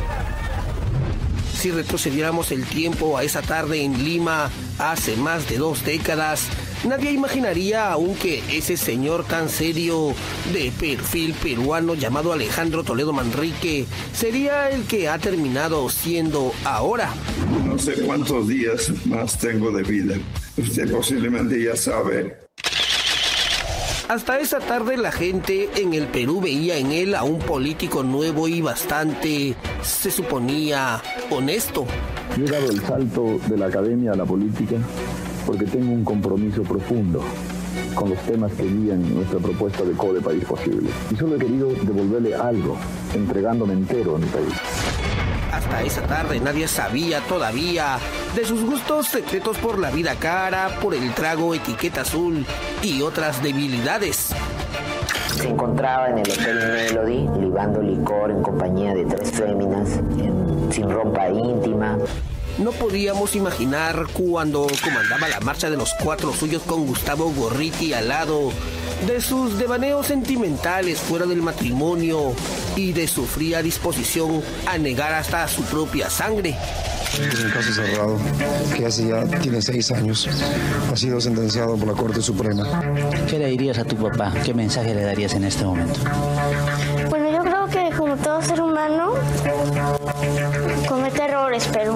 Si retrocediéramos el tiempo a esa tarde en Lima, hace más de dos décadas, nadie imaginaría aún que ese señor tan serio, de perfil peruano llamado Alejandro Toledo Manrique, sería el que ha terminado siendo ahora. No sé cuántos días más tengo de vida. Usted posiblemente ya sabe. Hasta esa tarde la gente en el Perú veía en él a un político nuevo y bastante, se suponía, honesto. Yo he dado el salto de la academia a la política porque tengo un compromiso profundo con los temas que guían nuestra propuesta de Code País Posible. Y solo he querido devolverle algo, entregándome entero a mi país. Hasta esa tarde nadie sabía todavía de sus gustos secretos por la vida cara, por el trago etiqueta azul y otras debilidades. Se encontraba en el Hotel Melody, libando licor en compañía de tres féminas, sin ropa íntima. No podíamos imaginar cuando comandaba la marcha de los cuatro suyos con Gustavo Gorriti al lado, de sus devaneos sentimentales fuera del matrimonio y de su fría disposición a negar hasta su propia sangre. Es un caso cerrado, que hace ya tiene seis años. Ha sido sentenciado por la Corte Suprema. ¿Qué le dirías a tu papá? ¿Qué mensaje le darías en este momento? Bueno, yo creo que como todo ser humano comete errores, pero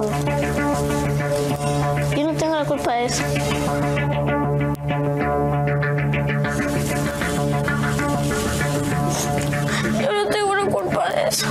yo no tengo la culpa de eso. Yo no tengo la culpa de eso.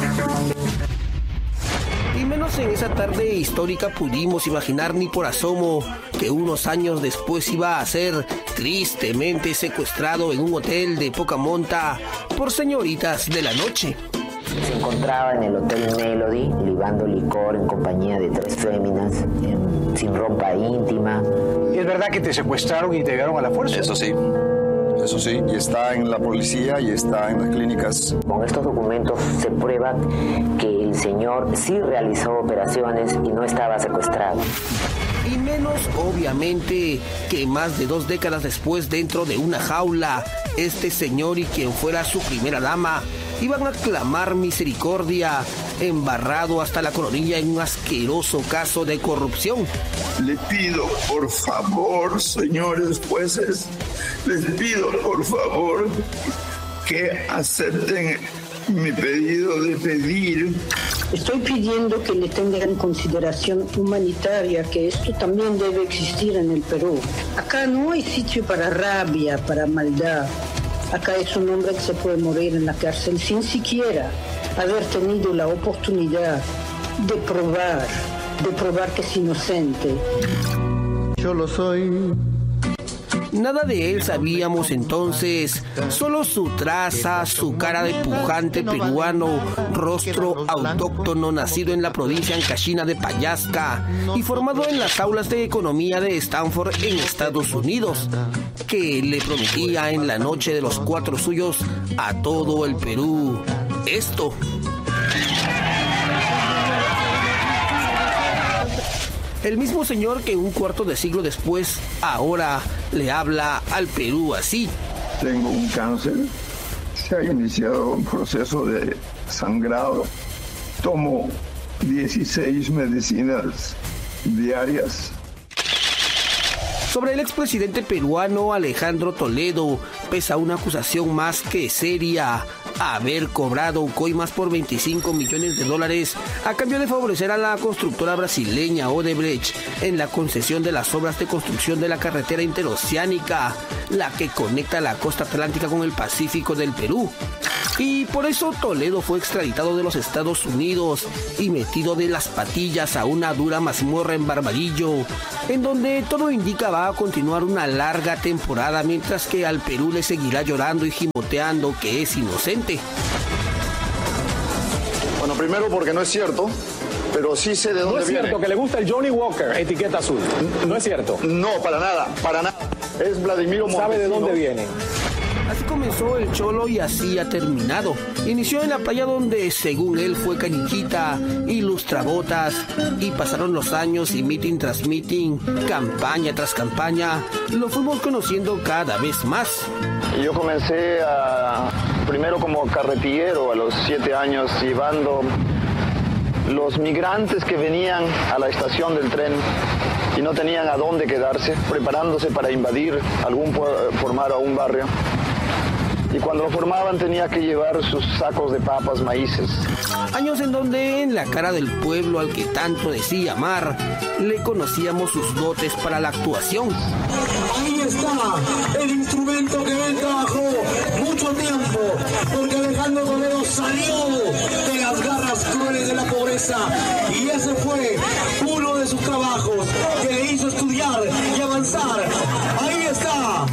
Y menos en esa tarde histórica pudimos imaginar ni por asomo que unos años después iba a ser tristemente secuestrado en un hotel de poca monta por señoritas de la noche. Se encontraba en el Hotel Melody, libando licor en compañía de tres féminas, sin ropa íntima. ¿Y es verdad que te secuestraron y te llevaron a la fuerza? Eso sí. Eso sí, y está en la policía y está en las clínicas. Con estos documentos se prueba que el señor sí realizó operaciones y no estaba secuestrado. Y menos, obviamente, que más de dos décadas después, dentro de una jaula, este señor y quien fuera su primera dama iban a clamar misericordia, embarrado hasta la coronilla en un asqueroso caso de corrupción. Le pido, por favor, señores jueces, les pido, por favor, que acepten mi pedido de pedir. Estoy pidiendo que le tengan consideración humanitaria, que esto también debe existir en el Perú. Acá no hay sitio para rabia, para maldad. Acá es un hombre que se puede morir en la cárcel sin siquiera haber tenido la oportunidad de probar, de probar que es inocente. Yo lo soy. Nada de él sabíamos entonces, solo su traza, su cara de pujante peruano, rostro autóctono nacido en la provincia ancashina de Payasca y formado en las aulas de economía de Stanford en Estados Unidos, que le prometía en la noche de los cuatro suyos a todo el Perú esto. El mismo señor que un cuarto de siglo después, ahora le habla al Perú así. Tengo un cáncer, se ha iniciado un proceso de sangrado, tomo dieciséis medicinas diarias. Sobre el expresidente peruano Alejandro Toledo pesa una acusación más que seria, haber cobrado coimas por veinticinco millones de dólares a cambio de favorecer a la constructora brasileña Odebrecht en la concesión de las obras de construcción de la carretera interoceánica, la que conecta la costa atlántica con el Pacífico del Perú. Y por eso Toledo fue extraditado de los Estados Unidos y metido de las patillas a una dura mazmorra en Barbadillo, en donde todo indica va a continuar una larga temporada, mientras que al Perú le seguirá llorando y gimoteando que es inocente. Bueno, primero porque no es cierto, pero sí sé de dónde viene. No es cierto viene. que le gusta el Johnny Walker, etiqueta azul. No es cierto. No, para nada, para nada. Es Vladimiro Montesinos. ¿Sabe de dónde viene? Así comenzó el Cholo y así ha terminado. Inició en la playa donde, según él, fue caniquita y lustrabotas, y pasaron los años y meeting tras meeting, campaña tras campaña, lo fuimos conociendo cada vez más. Yo comencé a, primero como carretillero a los siete años, llevando los migrantes que venían a la estación del tren y no tenían a dónde quedarse, preparándose para invadir algún, formar a un barrio. Y cuando lo formaban tenía que llevar sus sacos de papas, maíces. Años en donde en la cara del pueblo al que tanto decía amar, le conocíamos sus dotes para la actuación. Ahí está el instrumento que él trabajó mucho tiempo, porque Alejandro Toledo salió de las garras crueles de la pobreza y ese fue uno de sus trabajos que le hizo estudiar y avanzar. Ahí está.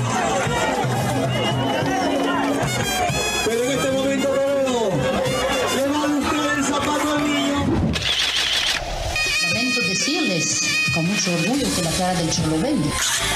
Pero en este momento, Toledo, le va a buscar el zapato al niño. Lamento decirles con mucho orgullo que la cara del Cholo vende.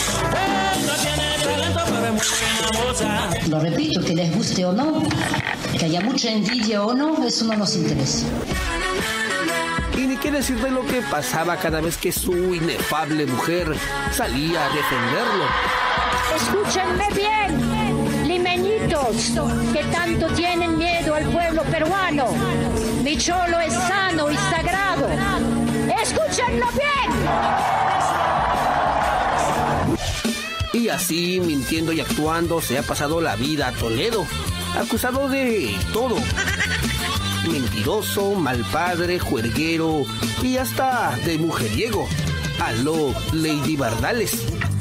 Lo repito, que les guste o no, que haya mucha envidia o no, eso no nos interesa. Y ni qué decir de lo que pasaba cada vez que su inefable mujer salía a defenderlo. Escúchenme bien, limeñitos, que tanto tienen miedo al pueblo peruano. Mi Cholo es sano y sagrado. ¡Escúchenlo bien! Y así, mintiendo y actuando, se ha pasado la vida a Toledo, acusado de todo. Mentiroso, mal padre, juerguero y hasta de mujeriego. Aló, Lady Bardales.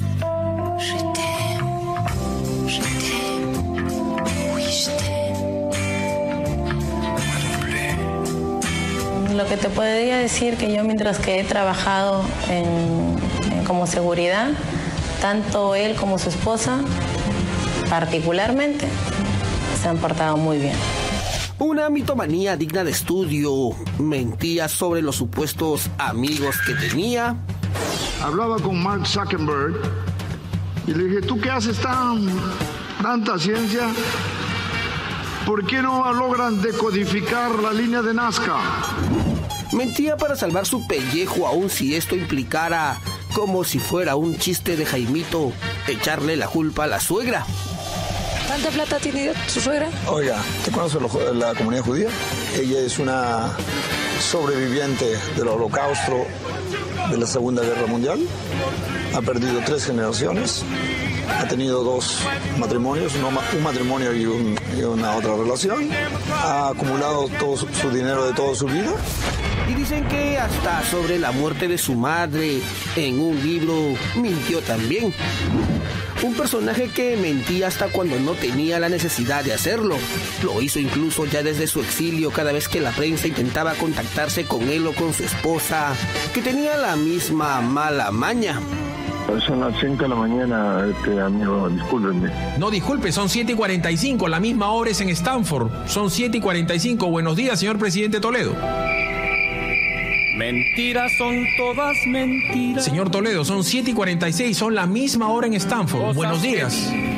Lo que te podría decir que yo, mientras que he trabajado en, en, como seguridad, tanto él como su esposa, particularmente, se han portado muy bien. Una mitomanía digna de estudio. Mentía sobre los supuestos amigos que tenía. Hablaba con Mark Zuckerberg y le dije, ¿tú qué haces tan, tanta ciencia? ¿Por qué no logran decodificar la línea de Nazca? Mentía para salvar su pellejo, aun si esto implicara, como si fuera un chiste de Jaimito, echarle la culpa a la suegra. ¿Cuánta plata tiene su suegra? Oiga, ¿te conoces la comunidad judía? Ella es una sobreviviente del Holocausto, de la Segunda Guerra Mundial. Ha perdido tres generaciones. Ha tenido dos matrimonios, un matrimonio y, un, y una otra relación. Ha acumulado todo su, su dinero de toda su vida. Y dicen que hasta sobre la muerte de su madre, en un libro, mintió también. Un personaje que mentía hasta cuando no tenía la necesidad de hacerlo. Lo hizo incluso ya desde su exilio, cada vez que la prensa intentaba contactarse con él o con su esposa, que tenía la misma mala maña. Son las cinco de la mañana, este amigo, discúlpenme. No, disculpe, son siete y cuarenta y cinco, la misma hora es en Stanford. Son siete y cuarenta y cinco. Buenos días, señor presidente Toledo. Mentiras son todas mentiras. Señor Toledo, son siete y cuarenta y seis, son la misma hora en Stanford. Cosas Buenos días.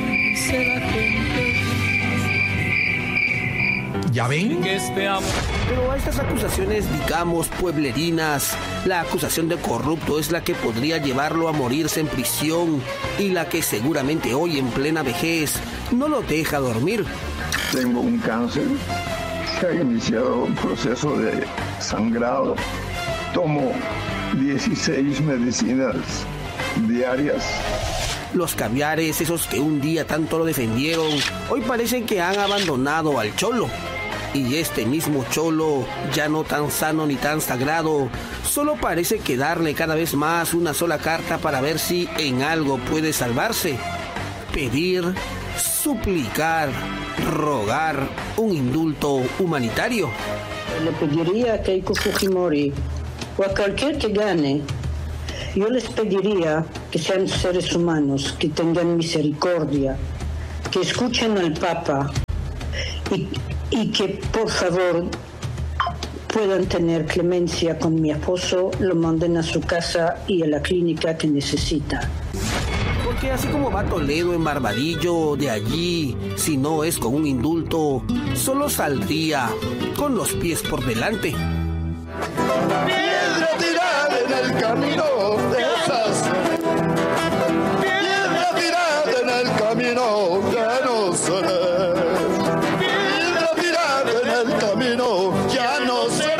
¿Ya ven? Pero a estas acusaciones, digamos, pueblerinas, la acusación de corrupto es la que podría llevarlo a morirse en prisión y la que seguramente hoy, en plena vejez, no lo deja dormir. Tengo un cáncer, se ha iniciado un proceso de sangrado. Tomo dieciséis medicinas diarias. Los caviares, esos que un día tanto lo defendieron, hoy parecen que han abandonado al cholo. Y este mismo cholo, ya no tan sano ni tan sagrado, solo parece quedarle cada vez más una sola carta para ver si en algo puede salvarse. Pedir, suplicar, rogar un indulto humanitario. Le pediría a Keiko Fujimori o a cualquier que gane, yo les pediría que sean seres humanos, que tengan misericordia, que escuchen al Papa y, y que por favor puedan tener clemencia con mi esposo, lo manden a su casa y a la clínica que necesita. Porque así como va Toledo en Barbadillo, de allí, si no es con un indulto, solo saldría con los pies por delante. Piedra tirada en el camino de esas. Piedra tirada en el camino ya no seré. Piedra tirada en el camino ya no seré.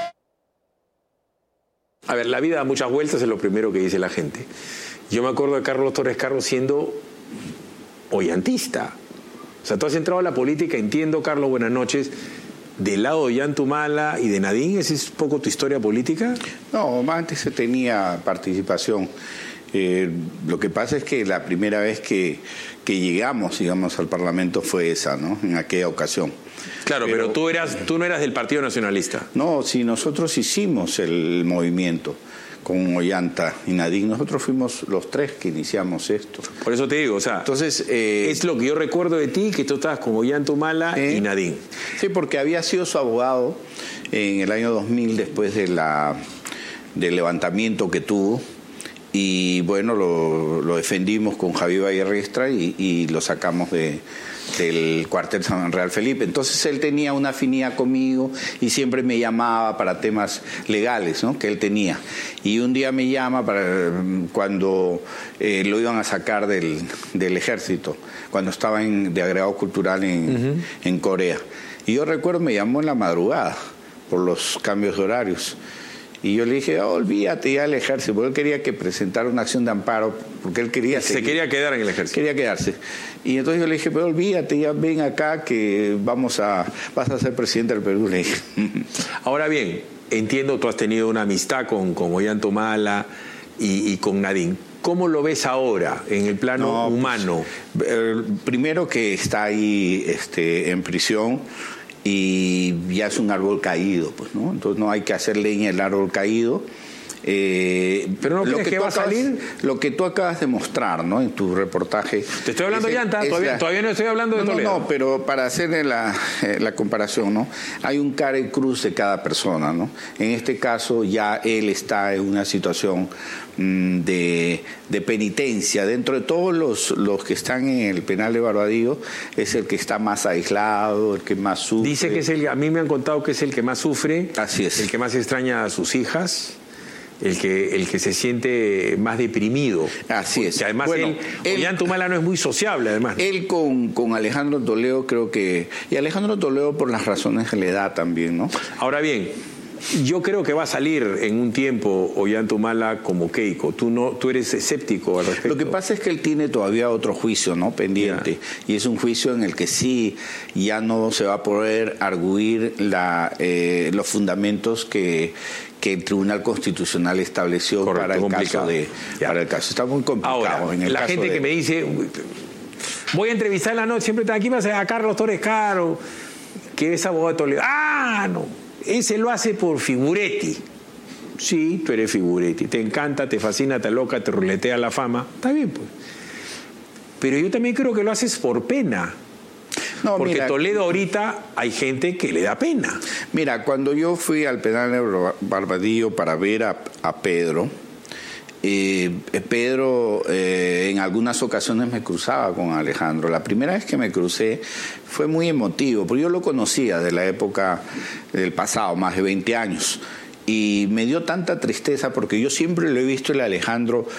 A ver, la vida da muchas vueltas, es lo primero que dice la gente. Yo me acuerdo de Carlos Torres Caro siendo ollantista. O sea, tú has entrado a la política, entiendo, Carlos, buenas noches, del lado de Ollantumala y de Nadine. ¿Esa es un poco tu historia política? No, antes se tenía participación. Eh, lo que pasa es que la primera vez que, que llegamos, digamos, al Parlamento fue esa, ¿no? En aquella ocasión. Claro, pero, pero tú, eras, tú no eras del Partido Nacionalista. No, sí, nosotros hicimos el movimiento con Ollanta y Nadine. Nosotros fuimos los tres que iniciamos esto. Por eso te digo, o sea, entonces eh, es lo que yo recuerdo de ti, que tú estabas con Ollantumala eh, y Nadine. Sí, porque había sido su abogado en el año dos mil después de la, del levantamiento que tuvo. Y bueno, lo, lo defendimos con Javier Vallerriestra y, y lo sacamos de, del cuartel San Real Felipe. Entonces él tenía una afinidad conmigo y siempre me llamaba para temas legales, ¿no?, que él tenía. Y un día me llama para cuando eh, lo iban a sacar del, del ejército, cuando estaba en, de agregado cultural en, uh-huh. en Corea. Y yo recuerdo, me llamó en la madrugada por los cambios de horarios. Y yo le dije, oh, olvídate ya del ejército, porque él quería que presentara una acción de amparo, porque él quería seguir. Se quería quedar en el ejército. Quería quedarse. Y entonces yo le dije, pero olvídate, ya ven acá que vamos a, vas a ser presidente del Perú, le dije. Ahora bien, entiendo, tú has tenido una amistad con, con Ollantumala y, y con Nadine. ¿Cómo lo ves ahora en el plano no, humano? Pues, eh, primero que está ahí este, en prisión, y ya es un árbol caído, pues, ¿no? Entonces no hay que hacer leña del árbol caído. Eh, pero no lo crees que, que va a salir. Lo que tú acabas de mostrar, ¿no?, en tu reportaje. Te estoy hablando de Llanta, todavía, la, todavía no estoy hablando de no, Toledo. No, no, pero para hacer la, eh, la comparación, ¿no?, hay un cara y cruz de cada persona, ¿no? En este caso ya él está en una situación mmm, de, de penitencia. Dentro de todos los, los que están en el penal de Barbadillo, es el que está más aislado, el que más sufre. Dice que es el, a mí me han contado que es el que más sufre. Así es. El que más extraña a sus hijas. El que, el que se siente más deprimido. Así es. Que además bueno, él, Ollantumala no es muy sociable, además. Él con, con Alejandro Toledo creo que... Y Alejandro Toledo por las razones que le da también, ¿no? Ahora bien, yo creo que va a salir en un tiempo Ollantumala como Keiko. Tú no, tú eres escéptico al respecto. Lo que pasa es que él tiene todavía otro juicio, ¿no?, pendiente. Yeah. Y es un juicio en el que sí ya no se va a poder arguir la, eh, los fundamentos que... que el Tribunal Constitucional estableció. Correcto, para el complicado. caso de ya. para el caso está muy complicado. Ahora, en el la caso gente de... que me dice, voy a entrevistar en la noche, siempre está aquí, va a ser a Carlos Torres Caro, que es abogado de Toledo. Ah, no, ese lo hace por figuretti. Sí, tú eres figuretti, te encanta, te fascina, te loca, te ruletea la fama, está bien, pues. Pero yo también creo que lo haces por pena. No, porque mira, Toledo ahorita hay gente que le da pena. Mira, cuando yo fui al penal de Barbadillo para ver a, a Pedro, eh, Pedro eh, en algunas ocasiones me cruzaba con Alejandro. La primera vez que me crucé fue muy emotivo, porque yo lo conocía de la época del pasado, más de veinte años. Y me dio tanta tristeza porque yo siempre lo he visto el Alejandro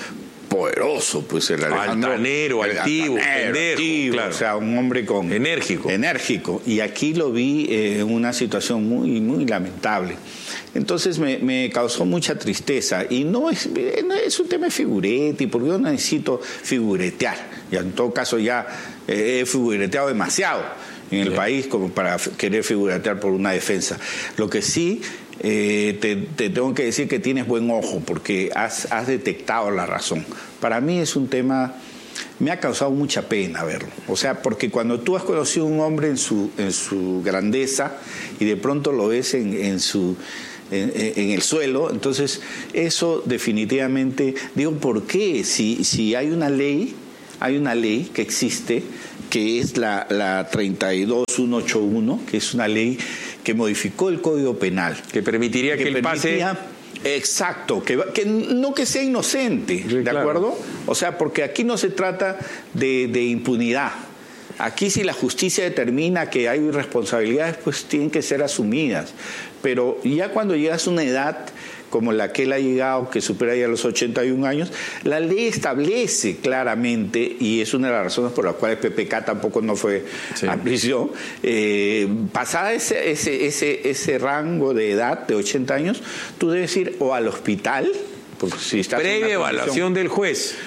poderoso, pues el Alejandro. Altanero, altivo, pendejo, claro. O sea, un hombre con... Enérgico. Enérgico. Y aquí lo vi en una situación muy, muy lamentable. Entonces me, me causó mucha tristeza. Y no es, no es un tema de figurete, porque yo no necesito figuretear. Y en todo caso ya eh, he figureteado demasiado en el sí. país como para querer figuretear por una defensa. Lo que sí... Eh, te, te tengo que decir que tienes buen ojo porque has, has detectado la razón. Para mí es un tema, me ha causado mucha pena verlo. O sea, porque cuando tú has conocido a un hombre en su, en su grandeza y de pronto lo ves en, en su... En, en el suelo, entonces eso definitivamente, digo, ¿por qué? Si, si hay una ley, hay una ley que existe, que es la, la treinta y dos mil ciento ochenta y uno, que es una ley que modificó el Código Penal. Que permitiría que, que él permitía, pase... Exacto, que, que no que sea inocente, sí, ¿de claro. acuerdo? O sea, porque aquí no se trata de, de impunidad. Aquí si la justicia determina que hay responsabilidades, pues tienen que ser asumidas. Pero ya cuando llegas a una edad como la que él ha llegado, que supera ya los ochenta y un años, la ley establece claramente, y es una de las razones por las cuales P P K tampoco no fue sí. a prisión, eh, pasada ese, ese, ese, ese rango de edad de ochenta años, tú debes ir o al hospital, porque si estás previa evaluación del juez.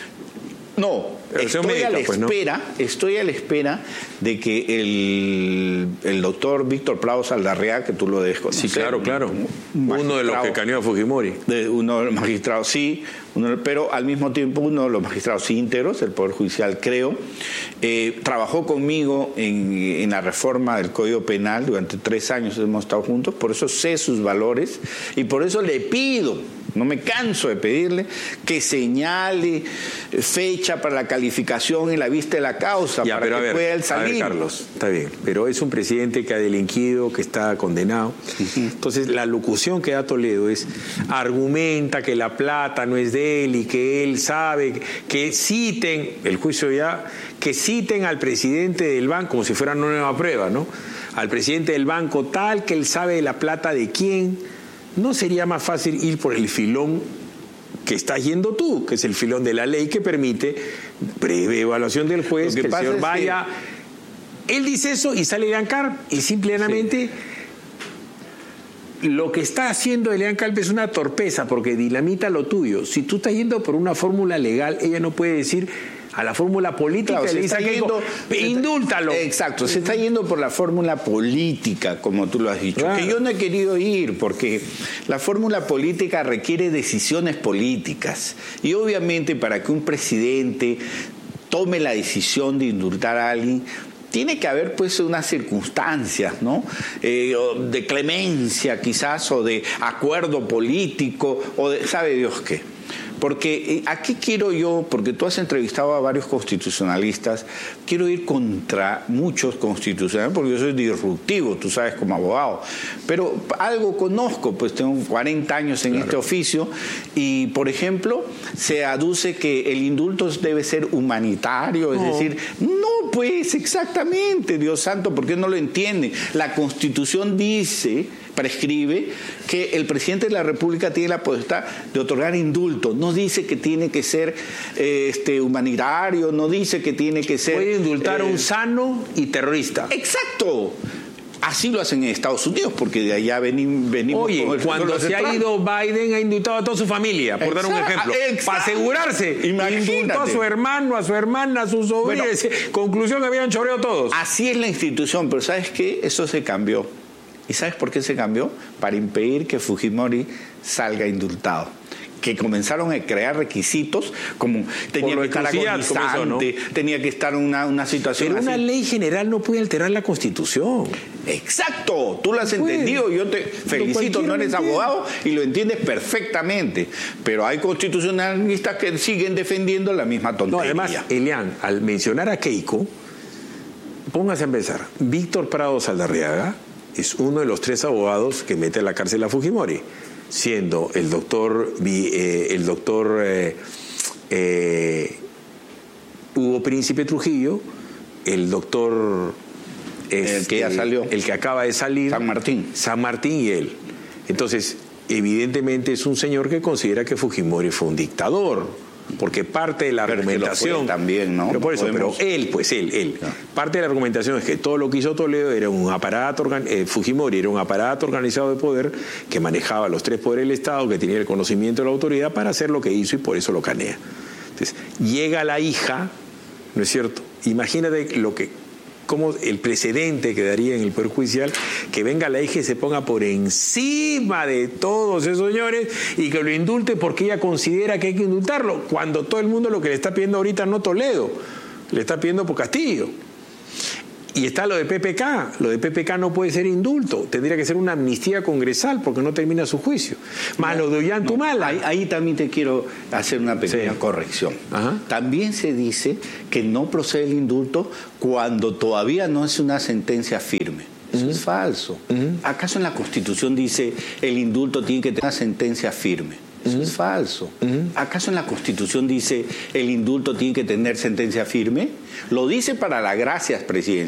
No, estoy médica, a la espera, pues, ¿no? estoy a la espera de que el, el doctor Víctor Prado Saldarriaga, que tú lo debes conocer. Sí, claro, claro. Uno de los que caneó a Fujimori. De, uno de los magistrados, sí, uno, pero al mismo tiempo uno de los magistrados íntegros del Poder Judicial, creo. Eh, trabajó conmigo en, en la reforma del Código Penal, durante tres años hemos estado juntos, por eso sé sus valores y por eso le pido, no me canso de pedirle, que señale fecha para la calificación en la vista de la causa, ya, para que ver, pueda él salir. A ver, Carlos, está bien, pero es un presidente que ha delinquido, que está condenado. Uh-huh. Entonces, la locución que da Toledo es, argumenta que la plata no es de él y que él sabe, que citen, el juicio ya, que citen al presidente del banco, como si fuera una nueva prueba, ¿no? Al presidente del banco tal, que él sabe de la plata de quién. ¿No sería más fácil ir por el filón que estás yendo tú, que es el filón de la ley que permite breve evaluación del juez, que, que el señor vaya... Que... Él dice eso y sale Elian Carp y simplemente sí. lo que está haciendo Elian Carp es una torpeza porque dinamita lo tuyo. Si tú estás yendo por una fórmula legal, ella no puede decir... a la fórmula política, claro, le dice que yendo, indúltalo. Exacto, se está yendo por la fórmula política, como tú lo has dicho, claro. que yo no he querido ir, porque la fórmula política requiere decisiones políticas. Y obviamente para que un presidente tome la decisión de indultar a alguien, tiene que haber pues unas circunstancias, ¿no? Eh, de clemencia quizás, o de acuerdo político, o de sabe Dios qué. Porque aquí quiero yo, porque tú has entrevistado a varios constitucionalistas, quiero ir contra muchos constitucionalistas, porque yo soy disruptivo, tú sabes, como abogado. Pero algo conozco, pues tengo cuarenta años en claro. este oficio, y por ejemplo, se aduce que el indulto debe ser humanitario, es no. decir, no, pues exactamente, Dios santo, ¿por qué no lo entienden? La Constitución dice... prescribe que el presidente de la República tiene la potestad de otorgar indulto. No dice que tiene que ser eh, este, humanitario, no dice que tiene que ser... Puede indultar a eh, un sano y terrorista. ¡Exacto! Así lo hacen en Estados Unidos, porque de allá venimos... venimos Oye, con el cuando se ha ido Biden, ha indultado a toda su familia, por exacto, dar un ejemplo. Exacto. Para asegurarse, imagínate. Indultó a su hermano, a su hermana, a su sobrina. Bueno, conclusión, habían choreado todos. Así es la institución, pero ¿sabes qué? Eso se cambió. ¿Y sabes por qué se cambió? Para impedir que Fujimori salga indultado. Que comenzaron a crear requisitos como tenía que estar agonizante, ¿no? tenía que estar en una, una situación Pero así. Una ley general no puede alterar la Constitución. Exacto, tú lo has no entendido, yo te felicito, no eres abogado y lo entiendes perfectamente. Pero hay constitucionalistas que siguen defendiendo la misma tontería. No, además, Elian, al mencionar a Keiko, póngase a empezar, Víctor Prado Saldarriaga es uno de los tres abogados que mete a la cárcel a Fujimori, siendo el doctor eh, el doctor eh, eh, Hugo Príncipe Trujillo, el doctor este, el que ya salió, el que acaba de salir, San Martín, San Martín y él. Entonces, evidentemente es un señor que considera que Fujimori fue un dictador. porque parte de la pero argumentación también, ¿no? Pero por eso, Podemos... pero él, pues él, él, no. parte de la argumentación es que todo lo que hizo Toledo era un aparato, eh, Fujimori era un aparato organizado de poder que manejaba los tres poderes del Estado, que tenía el conocimiento de la autoridad para hacer lo que hizo y por eso lo canea. Entonces, llega la hija, ¿no es cierto? Imagínate lo que como el precedente que daría en el Poder Judicial, que venga la hija y se ponga por encima de todos esos señores y que lo indulte porque ella considera que hay que indultarlo, cuando todo el mundo lo que le está pidiendo ahorita no Toledo, le está pidiendo por Castillo. Y está lo de P P K, lo de P P K no puede ser indulto, tendría que ser una amnistía congresal porque no termina su juicio. Más no, lo de Ollantumala. No, ahí, ahí también te quiero hacer una pequeña sí. corrección. Ajá. También se dice que no procede el indulto cuando todavía no es una sentencia firme. Eso uh-huh. es falso. Uh-huh. ¿Acaso en la Constitución dice el indulto tiene que tener una sentencia firme? Eso uh-huh. es falso. Uh-huh. ¿Acaso en la Constitución dice el indulto tiene que tener sentencia firme? Lo dice para las gracias presidenciales.